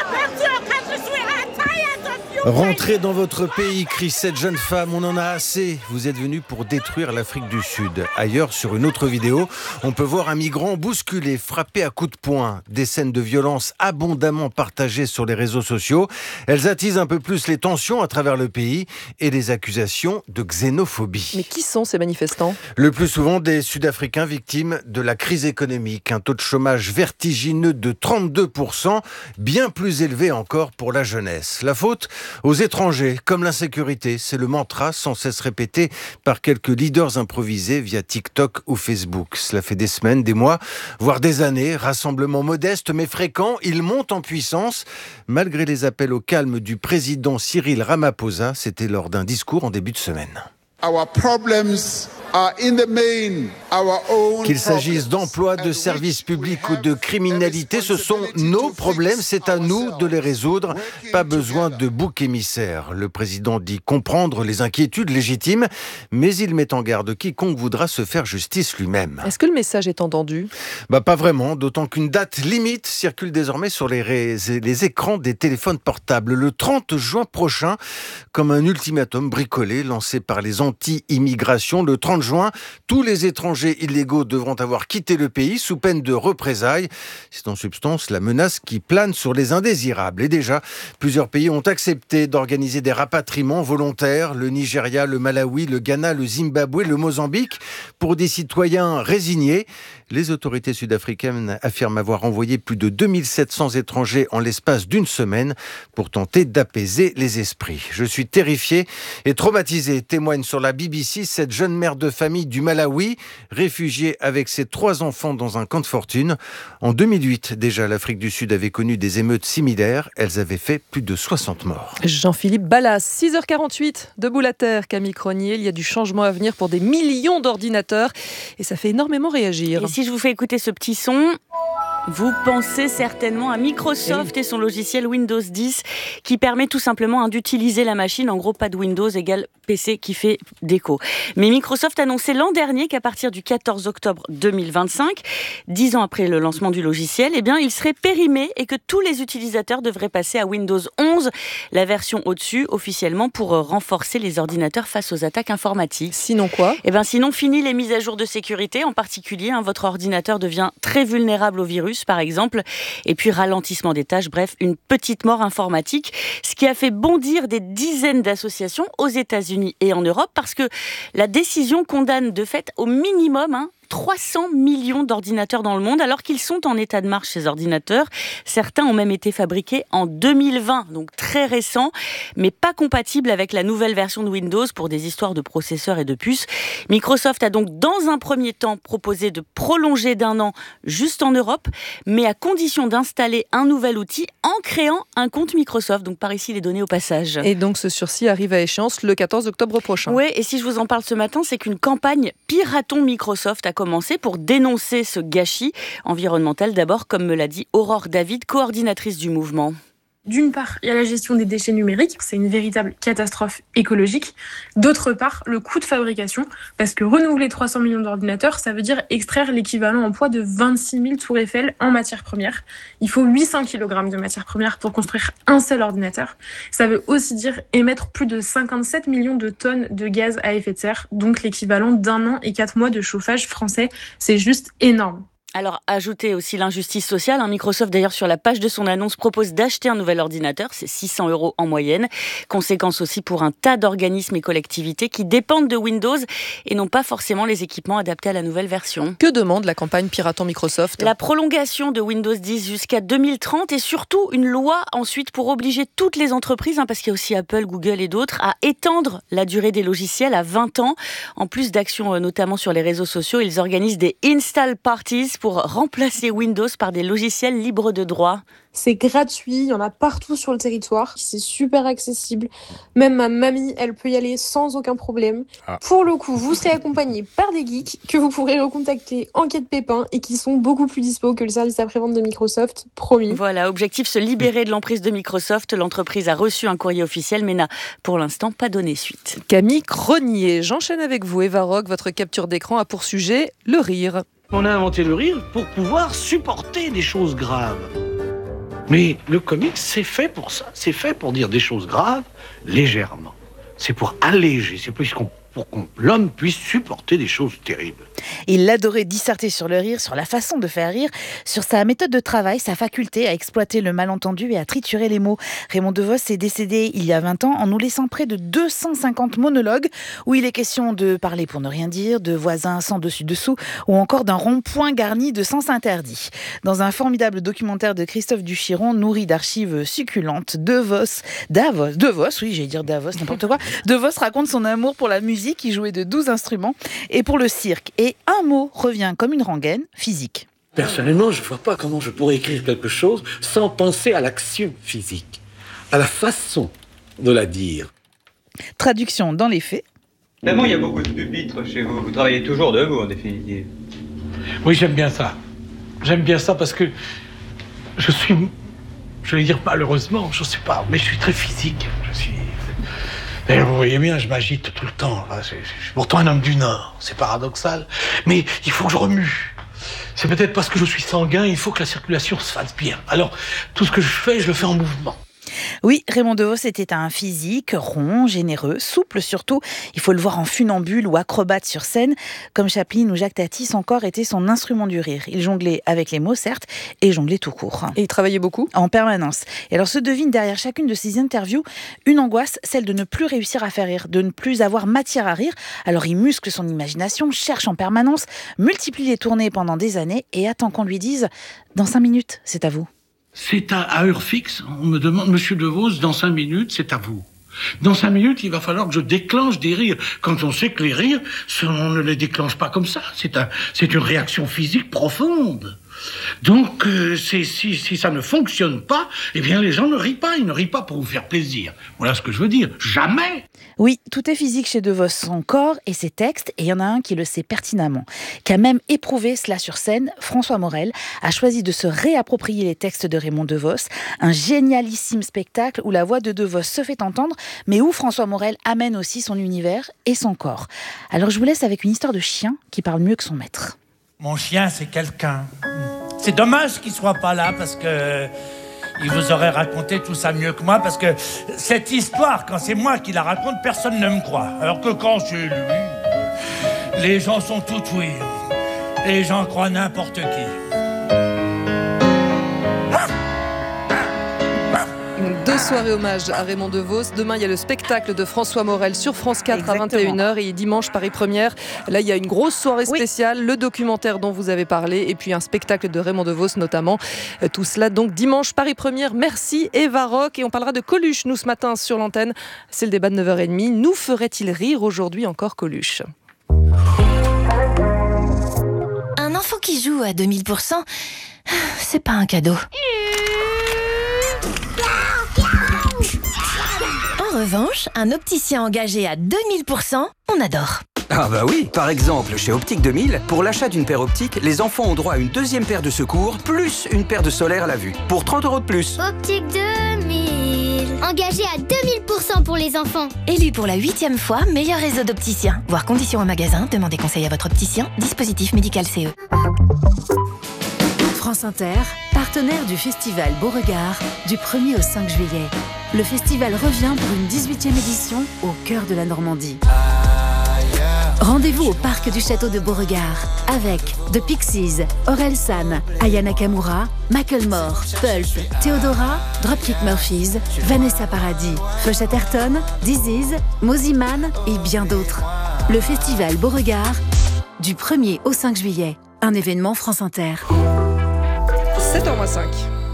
Rentrez dans votre pays, crie cette jeune femme, on en a assez. Vous êtes venu pour détruire l'Afrique du Sud. Ailleurs, sur une autre vidéo, on peut voir un migrant bousculé, frappé à coups de poing. Des scènes de violence abondamment partagées sur les réseaux sociaux. Elles attisent un peu plus les tensions à travers le pays et les accusations de xénophobie. Mais qui sont ces manifestants ? Le plus souvent des Sud-Africains victimes de la crise économique. Un taux de chômage vertigineux de trente-deux pour cent, bien plus élevé encore pour la jeunesse. La faute ? Aux étrangers, comme l'insécurité, c'est le mantra sans cesse répété par quelques leaders improvisés via TikTok ou Facebook. Cela fait des semaines, des mois, voire des années. Rassemblements modestes mais fréquents, ils montent en puissance. Malgré les appels au calme du président Cyril Ramaphosa, c'était lors d'un discours en début de semaine. Our problems are in the main our own. Qu'il s'agisse d'emploi, de services publics ou de criminalité, ce sont nos problèmes, c'est à nous de les résoudre. Pas besoin de bouc émissaire. Le président dit comprendre les inquiétudes légitimes, mais il met en garde quiconque voudra se faire justice lui-même. Est-ce que le message est entendu ? Bah pas vraiment, d'autant qu'une date limite circule désormais sur les, ré... les écrans des téléphones portables. Le trente juin prochain, comme un ultimatum bricolé lancé par les anti-immigration, le trente juin, tous les étrangers illégaux devront avoir quitté le pays sous peine de représailles. C'est en substance la menace qui plane sur les indésirables. Et déjà, plusieurs pays ont accepté d'organiser des rapatriements volontaires. Le Nigeria, le Malawi, le Ghana, le Zimbabwe, le Mozambique. Pour des citoyens résignés, les autorités sud-africaines affirment avoir envoyé plus de deux mille sept cents étrangers en l'espace d'une semaine pour tenter d'apaiser les esprits. Je suis terrifié et traumatisé, témoigne sur la B B C cette jeune mère de famille du Malawi, réfugiée avec ses trois enfants dans un camp de fortune. En deux mille huit, déjà, l'Afrique du Sud avait connu des émeutes similaires. Elles avaient fait plus de soixante morts. Jean-Philippe Ballas, six heures quarante-huit, debout la terre, Camille Cronier. Il y a du changement à venir pour des millions d'ordinateurs et ça fait énormément réagir. Et si je vous fais écouter ce petit son, vous pensez certainement à Microsoft et son logiciel Windows dix qui permet tout simplement hein, d'utiliser la machine. En gros, pas de Windows égale P C qui fait déco. Mais Microsoft a annoncé l'an dernier qu'à partir du quatorze octobre deux mille vingt-cinq, dix ans après le lancement du logiciel, eh bien, il serait périmé et que tous les utilisateurs devraient passer à Windows onze, la version au-dessus, officiellement, pour renforcer les ordinateurs face aux attaques informatiques. Sinon quoi ? Eh bien, sinon, fini les mises à jour de sécurité. En particulier, hein, votre ordinateur devient très vulnérable au virus, par exemple, et puis ralentissement des tâches, bref, une petite mort informatique, ce qui a fait bondir des dizaines d'associations aux États-Unis et en Europe, parce que la décision condamne de fait au minimum hein, trois cents millions d'ordinateurs dans le monde, alors qu'ils sont en état de marche, ces ordinateurs. Certains ont même été fabriqués en deux mille vingt, donc très récents, mais pas compatibles avec la nouvelle version de Windows pour des histoires de processeurs et de puces. Microsoft a donc dans un premier temps proposé de prolonger d'un an juste en Europe, mais à condition d'installer un nouvel outil en créant un compte Microsoft. Donc par ici les données au passage. Et donc ce sursis arrive à échéance le quatorze octobre prochain. Oui, et si je vous en parle ce matin, c'est qu'une campagne Piraton Microsoft a commencé pour dénoncer ce gâchis environnemental. D'abord, comme me l'a dit Aurore David, coordinatrice du mouvement. D'une part, il y a la gestion des déchets numériques, c'est une véritable catastrophe écologique. D'autre part, le coût de fabrication, parce que renouveler trois cents millions d'ordinateurs, ça veut dire extraire l'équivalent en poids de vingt-six mille tours Eiffel en matière première. Il faut huit cents kilogrammes de matière première pour construire un seul ordinateur. Ça veut aussi dire émettre plus de cinquante-sept millions de tonnes de gaz à effet de serre, donc l'équivalent d'un an et quatre mois de chauffage français. C'est juste énorme. Alors, ajoutez aussi l'injustice sociale. Microsoft, d'ailleurs, sur la page de son annonce, propose d'acheter un nouvel ordinateur. C'est six cents euros en moyenne. Conséquence aussi pour un tas d'organismes et collectivités qui dépendent de Windows et n'ont pas forcément les équipements adaptés à la nouvelle version. Que demande la campagne Piraton Microsoft ? La prolongation de Windows dix jusqu'à deux mille trente et surtout une loi ensuite pour obliger toutes les entreprises, hein, parce qu'il y a aussi Apple, Google et d'autres, à étendre la durée des logiciels à vingt ans. En plus d'actions euh, notamment sur les réseaux sociaux, ils organisent des install parties pour remplacer Windows par des logiciels libres de droit. C'est gratuit, il y en a partout sur le territoire, c'est super accessible. Même ma mamie, elle peut y aller sans aucun problème. Ah. Pour le coup, vous serez accompagné par des geeks que vous pourrez recontacter en cas de pépin et qui sont beaucoup plus dispo que le service après-vente de Microsoft, promis. Voilà, objectif se libérer de l'emprise de Microsoft. L'entreprise a reçu un courrier officiel mais n'a pour l'instant pas donné suite. Camille Cronier, j'enchaîne avec vous. Eva Rock, votre capture d'écran a pour sujet le rire. On a inventé le rire pour pouvoir supporter des choses graves. Mais le comics, c'est fait pour ça. C'est fait pour dire des choses graves légèrement. C'est pour alléger, c'est plus qu'on pour que l'homme puisse supporter des choses terribles. Il adorait disserter sur le rire, sur la façon de faire rire, sur sa méthode de travail, sa faculté à exploiter le malentendu et à triturer les mots. Raymond DeVos est décédé il y a vingt ans en nous laissant près de deux cent cinquante monologues où il est question de parler pour ne rien dire, de voisins sans dessus-dessous ou encore d'un rond-point garni de sens interdits. Dans un formidable documentaire de Christophe Duchiron, nourri d'archives succulentes, DeVos, Davos, DeVos, oui, j'allais dire Davos, n'importe quoi, DeVos raconte son amour pour la musique, qui jouait de douze instruments, et pour le cirque. Et un mot revient comme une rengaine, physique. Personnellement, je ne vois pas comment je pourrais écrire quelque chose sans penser à l'action physique, à la façon de la dire. Traduction dans les faits. Vraiment, il y a beaucoup de pupitres chez vous. Vous travaillez toujours debout, en définitive. Oui, j'aime bien ça. J'aime bien ça parce que je suis, je vais dire malheureusement, je ne sais pas, mais je suis très physique. Je suis... D'ailleurs, vous voyez bien, je m'agite tout le temps. Je suis pourtant un homme du Nord, c'est paradoxal. Mais il faut que je remue. C'est peut-être parce que je suis sanguin, il faut que la circulation se fasse bien. Alors, tout ce que je fais, je le fais en mouvement. Oui, Raymond DeVos était un physique rond, généreux, souple surtout. Il faut le voir en funambule ou acrobate sur scène. Comme Chaplin ou Jacques Tati, son corps était son instrument du rire. Il jonglait avec les mots, certes, et jonglait tout court. Et il travaillait beaucoup ? En permanence. Et alors se devine derrière chacune de ces interviews une angoisse, celle de ne plus réussir à faire rire, de ne plus avoir matière à rire. Alors il muscle son imagination, cherche en permanence, multiplie les tournées pendant des années et attend qu'on lui dise « Dans cinq minutes, c'est à vous ». C'est à, à heure fixe. On me demande, Monsieur DeVos, dans cinq minutes, c'est à vous. Dans cinq minutes, il va falloir que je déclenche des rires. Quand on sait que les rires, on ne les déclenche pas comme ça. C'est un, c'est une réaction physique profonde. Donc, euh, c'est, si, si ça ne fonctionne pas, eh bien, les gens ne rient pas. Ils ne rient pas pour vous faire plaisir. Voilà ce que je veux dire. Jamais. Oui, tout est physique chez DeVos, son corps et ses textes, et il y en a un qui le sait pertinemment, qui a même éprouvé cela sur scène. François Morel a choisi de se réapproprier les textes de Raymond DeVos, un génialissime spectacle où la voix de DeVos se fait entendre, mais où François Morel amène aussi son univers et son corps. Alors je vous laisse avec une histoire de chien qui parle mieux que son maître. Mon chien, c'est quelqu'un. C'est dommage qu'il soit pas là parce que il vous aurait raconté tout ça mieux que moi, parce que cette histoire, quand c'est moi qui la raconte, personne ne me croit. Alors que quand c'est lui, les gens sont tout oui. Les gens croient n'importe qui. Deux soirées hommage à Raymond DeVos. Demain, il y a le spectacle de François Morel sur France quatre Exactement. À vingt et une heures. Et dimanche, Paris Première. Là, il y a une grosse soirée spéciale, oui. le documentaire dont vous avez parlé, et puis un spectacle de Raymond DeVos notamment. Tout cela, donc, dimanche, Paris Première. Merci, Eva Rock. Et on parlera de Coluche, nous, ce matin, sur l'antenne. C'est le débat de neuf heures trente. Nous ferait-il rire aujourd'hui encore Coluche ? Un enfant qui joue à deux mille pour cent, c'est pas un cadeau. En revanche, un opticien engagé à deux mille pour cent, on adore. Ah bah oui, par exemple, chez Optique deux mille, pour l'achat d'une paire optique, les enfants ont droit à une deuxième paire de secours, plus une paire de solaire à la vue, pour trente euros de plus. Optique deux mille, engagé à deux mille pour cent pour les enfants. Élu pour la huitième fois meilleur réseau d'opticiens. Voir conditions au magasin, demandez conseil à votre opticien, dispositif médical C E. France Inter, partenaire du festival Beauregard, du premier au cinq juillet. Le festival revient pour une dix-huitième édition au cœur de la Normandie. Rendez-vous au parc du château de Beauregard avec The Pixies, Orelsan, Aya Nakamura, Macklemore, Pulp, Theodora, Dropkick Murphys, Vanessa Paradis, Fush Atherton, Disease, Moziman et bien d'autres. Le festival Beauregard, du premier au cinq juillet. Un événement France Inter. sept heures moins cinq.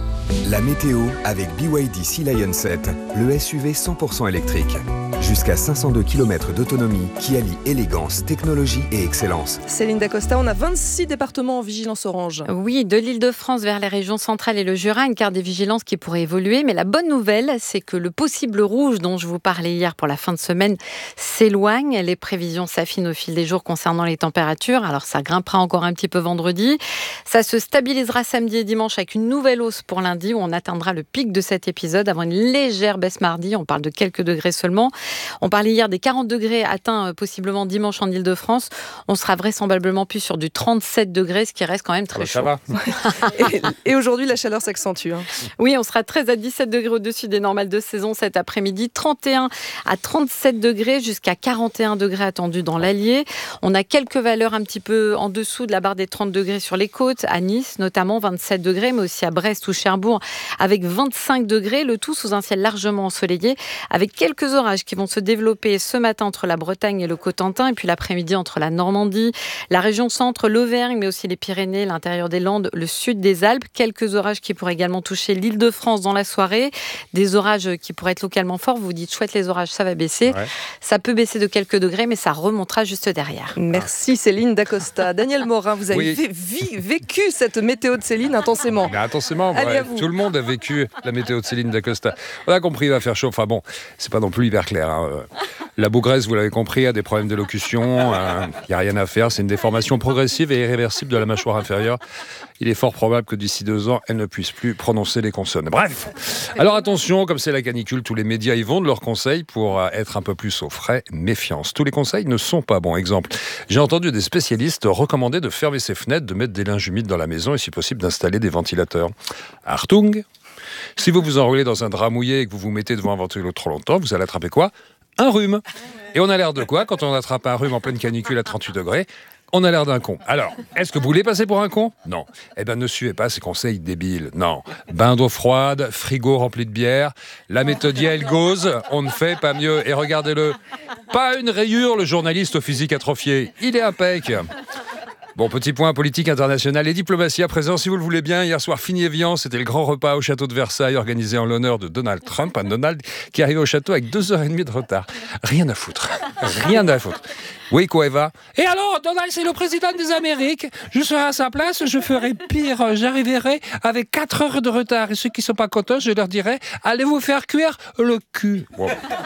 La météo avec B Y D Sea Lion sept, le S U V cent pour cent électrique. Jusqu'à cinq cent deux kilomètres d'autonomie qui allie élégance, technologie et excellence. Céline Dacosta, on a vingt-six départements en vigilance orange. Oui, de l'Île-de-France vers les régions centrales et le Jura, une carte des vigilances qui pourrait évoluer. Mais la bonne nouvelle, c'est que le possible rouge dont je vous parlais hier pour la fin de semaine s'éloigne. Les prévisions s'affinent au fil des jours concernant les températures. Alors ça grimpera encore un petit peu vendredi. Ça se stabilisera samedi et dimanche avec une nouvelle hausse pour lundi où on atteindra le pic de cet épisode avant une légère baisse mardi. On parle de quelques degrés seulement. On parlait hier des quarante degrés atteints possiblement dimanche en Île-de-France. On sera vraisemblablement plus sur du trente-sept degrés, ce qui reste quand même très ça chaud. Va. et, et aujourd'hui, la chaleur s'accentue. Hein. Oui, on sera treize à dix-sept degrés au-dessus des normales de saison cet après-midi. trente et un à trente-sept degrés, jusqu'à quarante et un degrés attendus dans l'Allier. On a quelques valeurs un petit peu en dessous de la barre des trente degrés sur les côtes, à Nice notamment, vingt-sept degrés, mais aussi à Brest ou Cherbourg avec vingt-cinq degrés, le tout sous un ciel largement ensoleillé, avec quelques orages qui vont se développer ce matin entre la Bretagne et le Cotentin, et puis l'après-midi entre la Normandie, la région centre, l'Auvergne, mais aussi les Pyrénées, l'intérieur des Landes, le sud des Alpes. Quelques orages qui pourraient également toucher l'Île-de-France dans la soirée. Des orages qui pourraient être localement forts. Vous vous dites, chouette, les orages, ça va baisser. Ouais. Ça peut baisser de quelques degrés, mais ça remontera juste derrière. Merci Céline Dacosta. Daniel Morin, vous avez oui. vé- vécu cette météo de Céline intensément. Mais intensément, ouais. Tout le monde a vécu la météo de Céline Dacosta. On a compris, il va faire chaud. Enfin bon, c'est pas non plus hyper clair. Hein. La Bougresse, vous l'avez compris, a des problèmes d'élocution. Il euh, n'y a rien à faire. C'est une déformation progressive et irréversible de la mâchoire inférieure. Il est fort probable que d'ici deux ans, elle ne puisse plus prononcer les consonnes. Bref. Alors attention, comme c'est la canicule, tous les médias y vont de leurs conseils pour être un peu plus au frais. Méfiance. Tous les conseils ne sont pas bons. Exemple, j'ai entendu des spécialistes recommander de fermer ses fenêtres, de mettre des linges humides dans la maison et si possible d'installer des ventilateurs. Achtung! Si vous vous enroulez dans un drap mouillé et que vous vous mettez devant un ventilo trop longtemps, vous allez attraper quoi ? Un rhume. Et on a l'air de quoi quand on attrape un rhume en pleine canicule à trente-huit degrés ? On a l'air d'un con. Alors, est-ce que vous voulez passer pour un con ? Non. Eh bien, ne suivez pas ces conseils débiles. Non. Bain d'eau froide, frigo rempli de bière, la méthode Yael Gauze, on ne fait pas mieux. Et regardez-le, pas une rayure, le journaliste au physique atrophié. Il est impec. Bon, petit point politique international et diplomatie à présent, si vous le voulez bien. Hier soir, fini et viand, c'était le grand repas au château de Versailles organisé en l'honneur de Donald Trump. Un Donald qui est arrivé au château avec deux heures et demie de retard. Rien à foutre. Rien à foutre. Oui, quoi, Eva ? Et alors, Donald, c'est le président des Amériques. Je serai à sa place, je ferai pire. J'arriverai avec quatre heures de retard. Et ceux qui ne sont pas contents, je leur dirai, allez vous faire cuire le cul. Bon.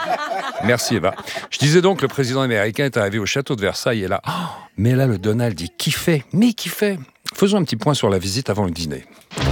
Merci, Eva. Je disais donc, le président américain est arrivé au château de Versailles et là, oh, mais là, le Donald, il kiffait. Mais il kiffait. Faisons un petit point sur la visite avant le dîner.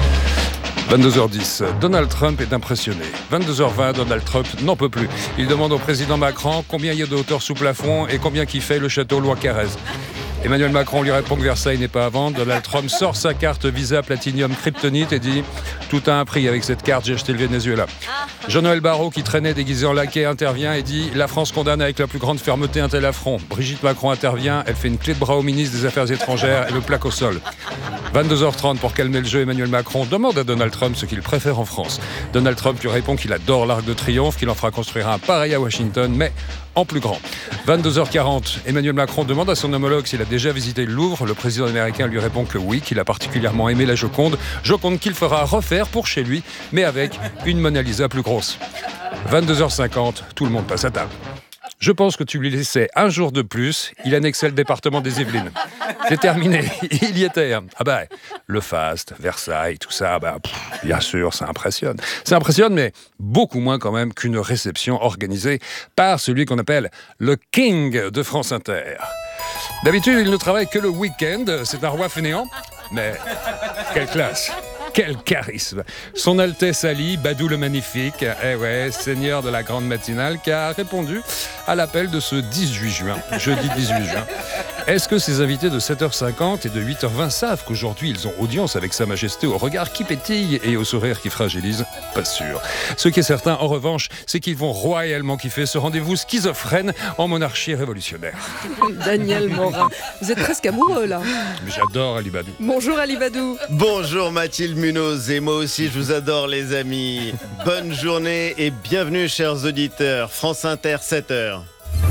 vingt-deux heures dix, Donald Trump est impressionné. vingt-deux heures vingt, Donald Trump n'en peut plus. Il demande au président Macron combien il y a de hauteur sous plafond et combien qu'il fait le château Lois-Carrez. Emmanuel Macron lui répond que Versailles n'est pas à vendre. Donald Trump sort sa carte Visa Platinum Kryptonite et dit « Tout a un prix, avec cette carte, j'ai acheté le Venezuela ». Jean-Noël Barrot, qui traînait déguisé en laquais, intervient et dit « La France condamne avec la plus grande fermeté un tel affront ». Brigitte Macron intervient, elle fait une clé de bras au ministre des Affaires étrangères et le plaque au sol. vingt-deux heures trente, pour calmer le jeu, Emmanuel Macron demande à Donald Trump ce qu'il préfère en France. Donald Trump lui répond qu'il adore l'Arc de Triomphe, qu'il en fera construire un pareil à Washington, mais en plus grand. vingt-deux heures quarante, Emmanuel Macron demande à son homologue s'il a déjà visité le Louvre. Le président américain lui répond que oui, qu'il a particulièrement aimé la Joconde. Joconde qu'il fera refaire pour chez lui, mais avec une Mona Lisa plus grosse. vingt-deux heures cinquante, tout le monde passe à table. Je pense que tu lui laissais un jour de plus, il annexait le département des Yvelines. C'est terminé, il y était. Ah bah, le faste, Versailles, tout ça, bah, pff, bien sûr, ça impressionne. Ça impressionne, mais beaucoup moins quand même qu'une réception organisée par celui qu'on appelle le King de France Inter. D'habitude, il ne travaille que le week-end, c'est un roi fainéant, mais quelle classe! Quel charisme! Son Altesse Ali, Badou le Magnifique, eh ouais, seigneur de la grande matinale, qui a répondu à l'appel de ce dix-huit juin, jeudi dix-huit juin. Est-ce que ces invités de sept heures cinquante et de huit heures vingt savent qu'aujourd'hui ils ont audience avec Sa Majesté au regard qui pétille et au sourire qui fragilise? Pas sûr. Ce qui est certain, en revanche, c'est qu'ils vont royalement kiffer ce rendez-vous schizophrène en monarchie révolutionnaire. Daniel Morin, vous êtes presque amoureux là. J'adore Ali Badou. Bonjour Ali Badou. Bonjour Mathilde Munoz, et moi aussi je vous adore les amis. Bonne journée et bienvenue chers auditeurs. France Inter, sept heures.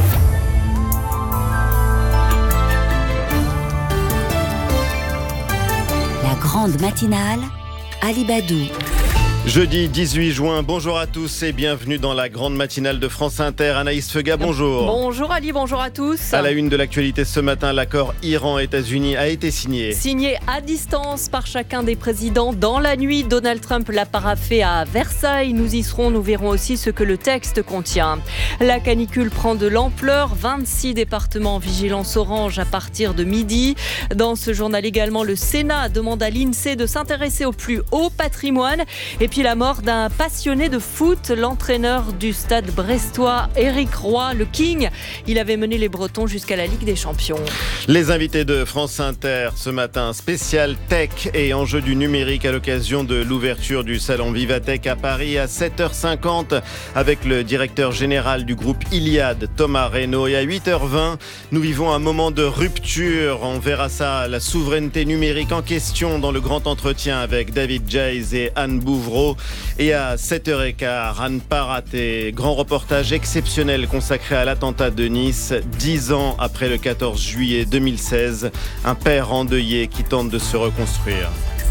La grande matinale, Ali Badou. Jeudi dix-huit juin, bonjour à tous et bienvenue dans la grande matinale de France Inter. Anaïs Feuga, bonjour. Bonjour Ali, bonjour à tous. À la une de l'actualité ce matin, l'accord Iran-États-Unis a été signé. Signé à distance par chacun des présidents dans la nuit. Donald Trump l'a paraphé à Versailles. Nous y serons, nous verrons aussi ce que le texte contient. La canicule prend de l'ampleur. vingt-six départements en vigilance orange à partir de midi. Dans ce journal également, le Sénat demande à l'INSEE de s'intéresser au plus haut patrimoine. Et puis la mort d'un passionné de foot, l'entraîneur du stade brestois, Éric Roy, le King. Il avait mené les Bretons jusqu'à la Ligue des Champions. Les invités de France Inter ce matin, spécial tech et enjeux du numérique à l'occasion de l'ouverture du salon Vivatech à Paris à sept heures cinquante avec le directeur général du groupe Iliad, Thomas Reynaud. Et à huit heures vingt, nous vivons un moment de rupture. On verra ça, la souveraineté numérique en question dans le grand entretien avec David Jays et Anne Bouvreau. Et à sept heures quinze, Anne Paraté, grand reportage exceptionnel consacré à l'attentat de Nice, dix ans après le quatorze juillet deux mille seize, un père endeuillé qui tente de se reconstruire.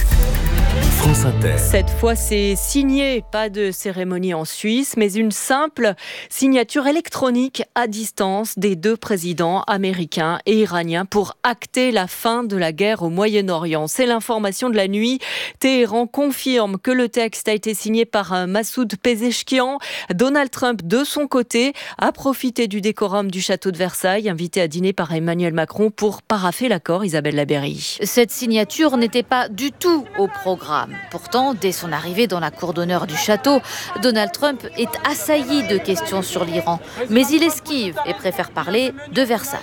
France Inter. Cette fois, c'est signé, pas de cérémonie en Suisse, mais une simple signature électronique à distance des deux présidents américains et iraniens pour acter la fin de la guerre au Moyen-Orient. C'est l'information de la nuit. Téhéran confirme que le texte a été signé par Massoud Pezeshkian. Donald Trump, de son côté, a profité du décorum du château de Versailles, invité à dîner par Emmanuel Macron pour parapher l'accord. Isabelle Laberry. Cette signature n'était pas du tout au programme. Pourtant, dès son arrivée dans la cour d'honneur du château, Donald Trump est assailli de questions sur l'Iran. Mais il esquive et préfère parler de Versailles.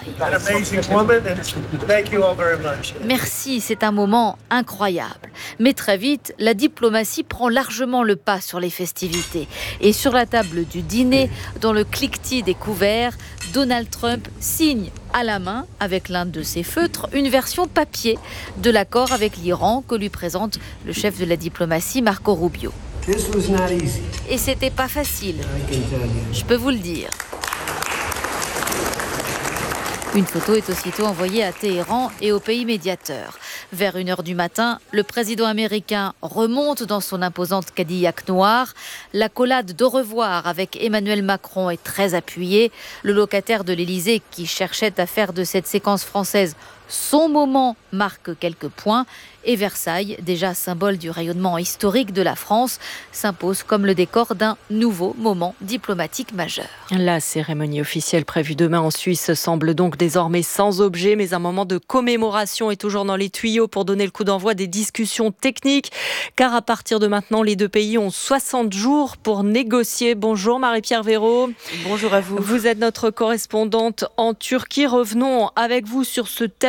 Merci, c'est un moment incroyable. Mais très vite, la diplomatie prend largement le pas sur les festivités. Et sur la table du dîner, dans le cliquetis des couverts, Donald Trump signe à la main, avec l'un de ses feutres, une version papier de l'accord avec l'Iran que lui présente le chef de la diplomatie, Marco Rubio. Et c'était pas facile, je peux vous le dire. Une photo est aussitôt envoyée à Téhéran et au pays médiateur. Vers une heure du matin, le président américain remonte dans son imposante Cadillac noir. L'accolade d'au revoir avec Emmanuel Macron est très appuyée. Le locataire de l'Élysée, qui cherchait à faire de cette séquence française son moment, marque quelques points. Et Versailles, déjà symbole du rayonnement historique de la France, s'impose comme le décor d'un nouveau moment diplomatique majeur. La cérémonie officielle prévue demain en Suisse semble donc désormais sans objet, mais un moment de commémoration est toujours dans les tuyaux pour donner le coup d'envoi des discussions techniques, car à partir de maintenant, les deux pays ont soixante jours pour négocier. Bonjour Marie-Pierre Véraud. Bonjour à vous. Vous êtes notre correspondante en Turquie. Revenons avec vous sur ce texte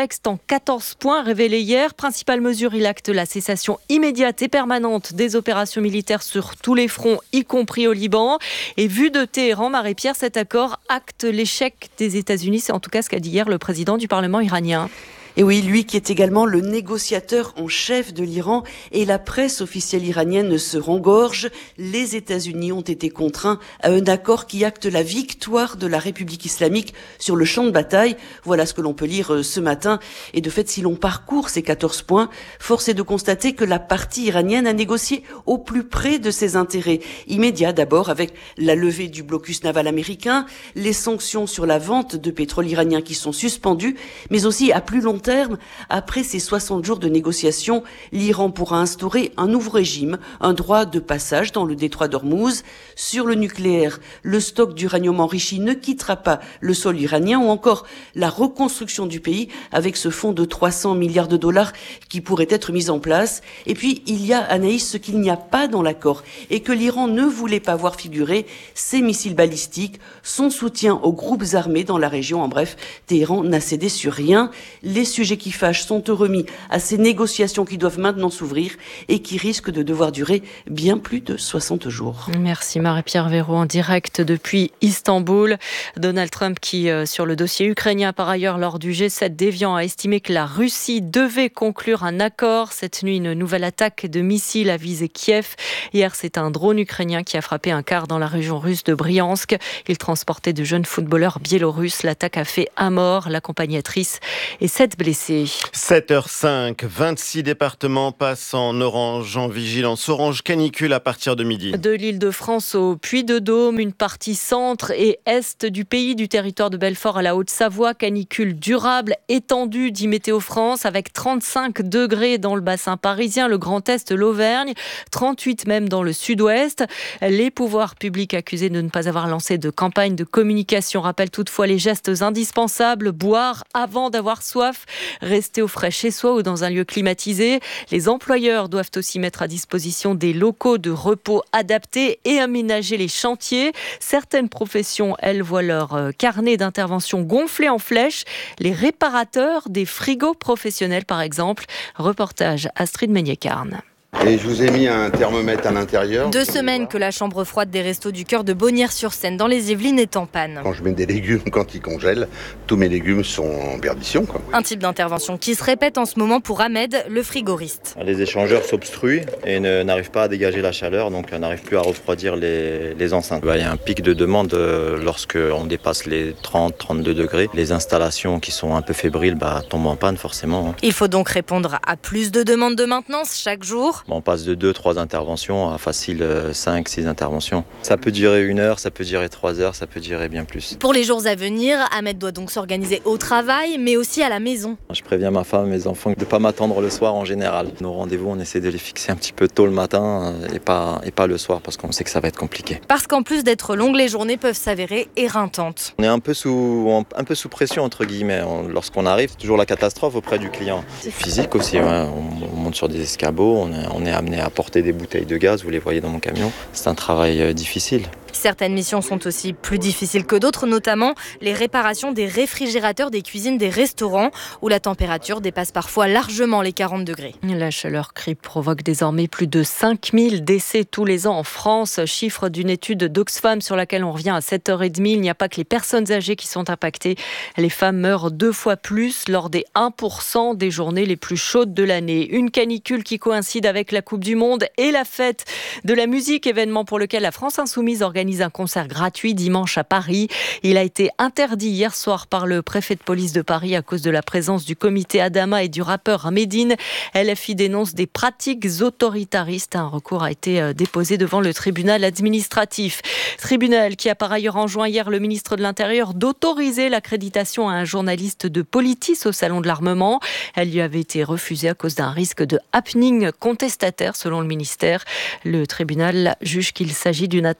texte en quatorze points révélé hier. Principale mesure, il acte la cessation immédiate et permanente des opérations militaires sur tous les fronts, y compris au Liban. Et vu de Téhéran, Marie-Pierre, cet accord acte l'échec des États-Unis. C'est en tout cas ce qu'a dit hier le président du Parlement iranien. Et oui, lui qui est également le négociateur en chef de l'Iran, et la presse officielle iranienne se rengorge. Les États-Unis ont été contraints à un accord qui acte la victoire de la République islamique sur le champ de bataille. Voilà ce que l'on peut lire ce matin. Et de fait, si l'on parcourt ces quatorze points, force est de constater que la partie iranienne a négocié au plus près de ses intérêts immédiats. D'abord avec la levée du blocus naval américain, les sanctions sur la vente de pétrole iranien qui sont suspendues, mais aussi à plus long terme terme, après ces soixante jours de négociations, l'Iran pourra instaurer un nouveau régime, un droit de passage dans le détroit d'Ormuz. Sur le nucléaire, le stock d'uranium enrichi ne quittera pas le sol iranien, ou encore la reconstruction du pays avec ce fonds de trois cents milliards de dollars qui pourrait être mis en place. Et puis, il y a, Anaïs, ce qu'il n'y a pas dans l'accord et que l'Iran ne voulait pas voir figurer, ses missiles balistiques, son soutien aux groupes armés dans la région. En bref, Téhéran n'a cédé sur rien. Les sujets qui fâchent sont remis à ces négociations qui doivent maintenant s'ouvrir et qui risquent de devoir durer bien plus de soixante jours. Merci Marie-Pierre Véraud en direct depuis Istanbul. Donald Trump qui, euh, sur le dossier ukrainien par ailleurs lors du G sept d'Évian, a estimé que la Russie devait conclure un accord. Cette nuit, une nouvelle attaque de missiles a visé Kiev. Hier, c'est un drone ukrainien qui a frappé un car dans la région russe de Briansk. Il transportait de jeunes footballeurs biélorusses. L'attaque a fait un mort, l'accompagnatrice et sept blessés. sept heures cinq, vingt-six départements passent en orange, en vigilance orange canicule à partir de midi. De l'Île-de-France au Puy-de-Dôme, une partie centre et est du pays, du territoire de Belfort à la Haute-Savoie, canicule durable, étendue, dit Météo France, avec trente-cinq degrés dans le bassin parisien, le Grand Est, l'Auvergne, trente-huit même dans le Sud-Ouest. Les pouvoirs publics accusés de ne pas avoir lancé de campagne de communication rappellent toutefois les gestes indispensables, boire avant d'avoir soif, rester au frais chez soi ou dans un lieu climatisé. Les employeurs doivent aussi mettre à disposition des locaux de repos adaptés et aménager les chantiers. Certaines professions, elles, voient leur carnet d'intervention gonflé en flèche. Les réparateurs des frigos professionnels, par exemple. Reportage Astrid Meignet-Carne. Et je vous ai mis un thermomètre à l'intérieur. Deux semaines que la chambre froide des Restos du Cœur de Bonnières-sur-Seine dans les Yvelines est en panne. Quand je mets des légumes, quand ils congèlent, tous mes légumes sont en perdition, quoi. Un type d'intervention qui se répète en ce moment pour Ahmed, le frigoriste. Les échangeurs s'obstruent et ne, n'arrivent pas à dégager la chaleur, donc on n'arrive plus à refroidir les, les enceintes. Il y a un pic de demande lorsqu'on dépasse les trente à trente-deux degrés. Les installations qui sont un peu fébriles bah, tombent en panne forcément. Il faut donc répondre à plus de demandes de maintenance chaque jour. On passe de deux à trois interventions à facile cinq à six interventions. Ça peut durer une heure, ça peut durer trois heures, ça peut durer bien plus. Pour les jours à venir, Ahmed doit donc s'organiser au travail, mais aussi à la maison. Je préviens ma femme et mes enfants de ne pas m'attendre le soir en général. Nos rendez-vous, on essaie de les fixer un petit peu tôt le matin et pas, et pas le soir parce qu'on sait que ça va être compliqué. Parce qu'en plus d'être longues, les journées peuvent s'avérer éreintantes. On est un peu sous, un peu sous pression, entre guillemets. Lorsqu'on arrive, c'est toujours la catastrophe auprès du client. C'est physique aussi, ouais. on, on monte sur des escabeaux, on est, on est amené à porter des bouteilles de gaz, vous les voyez dans mon camion. C'est un travail difficile. Certaines missions sont aussi plus difficiles que d'autres, notamment les réparations des réfrigérateurs des cuisines des restaurants, où la température dépasse parfois largement les quarante degrés. La chaleur crue provoque désormais plus de cinq mille décès tous les ans en France. Chiffre d'une étude d'Oxfam sur laquelle on revient à sept heures trente. Il n'y a pas que les personnes âgées qui sont impactées. Les femmes meurent deux fois plus lors des un pour cent des journées les plus chaudes de l'année. Une canicule qui coïncide avec la Coupe du Monde et la fête de la musique, événement pour lequel la France Insoumise organise un concert gratuit dimanche à Paris. Il a été interdit hier soir par le préfet de police de Paris à cause de la présence du comité Adama et du rappeur Médine. L F I dénonce des pratiques autoritaristes. Un recours a été déposé devant le tribunal administratif. Tribunal qui a par ailleurs enjoint hier le ministre de l'Intérieur d'autoriser l'accréditation à un journaliste de Politis au Salon de l'Armement. Elle lui avait été refusée à cause d'un risque de happening contestataire selon le ministère. Le tribunal juge qu'il s'agit d'une atteinte grave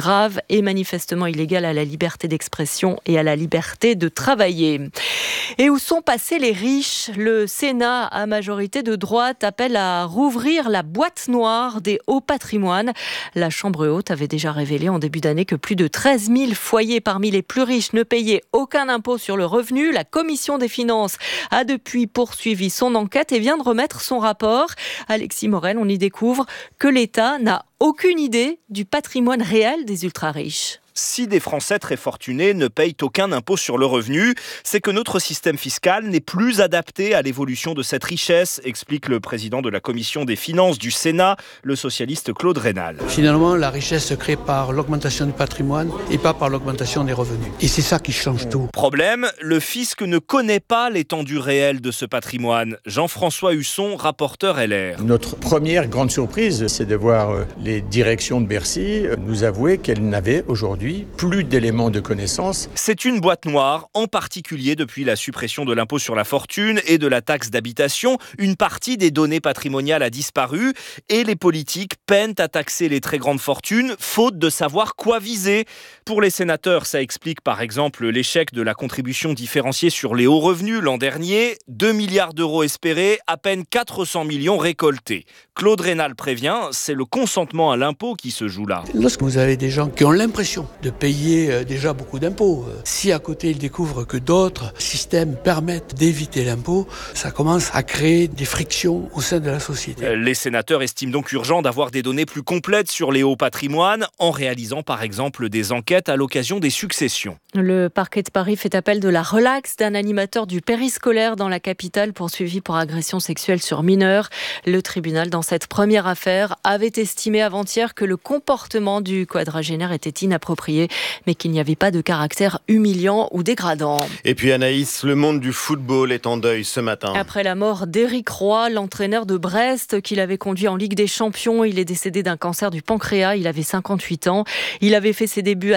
grave et manifestement illégale à la liberté d'expression et à la liberté de travailler. Et où sont passés les riches ? Le Sénat, à majorité de droite, appelle à rouvrir la boîte noire des hauts patrimoines. La Chambre haute avait déjà révélé en début d'année que plus de treize mille foyers parmi les plus riches ne payaient aucun impôt sur le revenu. La Commission des finances a depuis poursuivi son enquête et vient de remettre son rapport. Alexis Morel, on y découvre que l'État n'a aucune idée du patrimoine réel des ultra-riches. Si des Français très fortunés ne payent aucun impôt sur le revenu, c'est que notre système fiscal n'est plus adapté à l'évolution de cette richesse, explique le président de la Commission des finances du Sénat, le socialiste Claude Raynal. Finalement, la richesse se crée par l'augmentation du patrimoine et pas par l'augmentation des revenus. Et c'est ça qui change tout. Problème, le fisc ne connaît pas l'étendue réelle de ce patrimoine. Jean-François Husson, rapporteur L R. Notre première grande surprise, c'est de voir les directions de Bercy nous avouer qu'elles n'avaient aujourd'hui plus d'éléments de connaissance. C'est une boîte noire, en particulier depuis la suppression de l'impôt sur la fortune et de la taxe d'habitation. Une partie des données patrimoniales a disparu et les politiques peinent à taxer les très grandes fortunes, faute de savoir quoi viser. Pour les sénateurs, ça explique par exemple l'échec de la contribution différenciée sur les hauts revenus l'an dernier. deux milliards d'euros espérés, à peine quatre cents millions récoltés. Claude Raynal prévient, c'est le consentement à l'impôt qui se joue là. Lorsque vous avez des gens qui ont l'impression de payer déjà beaucoup d'impôts, si à côté ils découvrent que d'autres systèmes permettent d'éviter l'impôt, ça commence à créer des frictions au sein de la société. Les sénateurs estiment donc urgent d'avoir des données plus complètes sur les hauts patrimoines, en réalisant par exemple des enquêtes à l'occasion des successions. Le parquet de Paris fait appel de la relaxe d'un animateur du périscolaire dans la capitale poursuivi pour agression sexuelle sur mineurs. Le tribunal, dans cette première affaire, avait estimé avant-hier que le comportement du quadragénaire était inapproprié, mais qu'il n'y avait pas de caractère humiliant ou dégradant. Et puis Anaïs, le monde du football est en deuil ce matin. Après la mort d'Éric Roy, l'entraîneur de Brest, qui l'avait conduit en Ligue des Champions, il est décédé d'un cancer du pancréas, il avait cinquante-huit ans. Il avait fait ses débuts à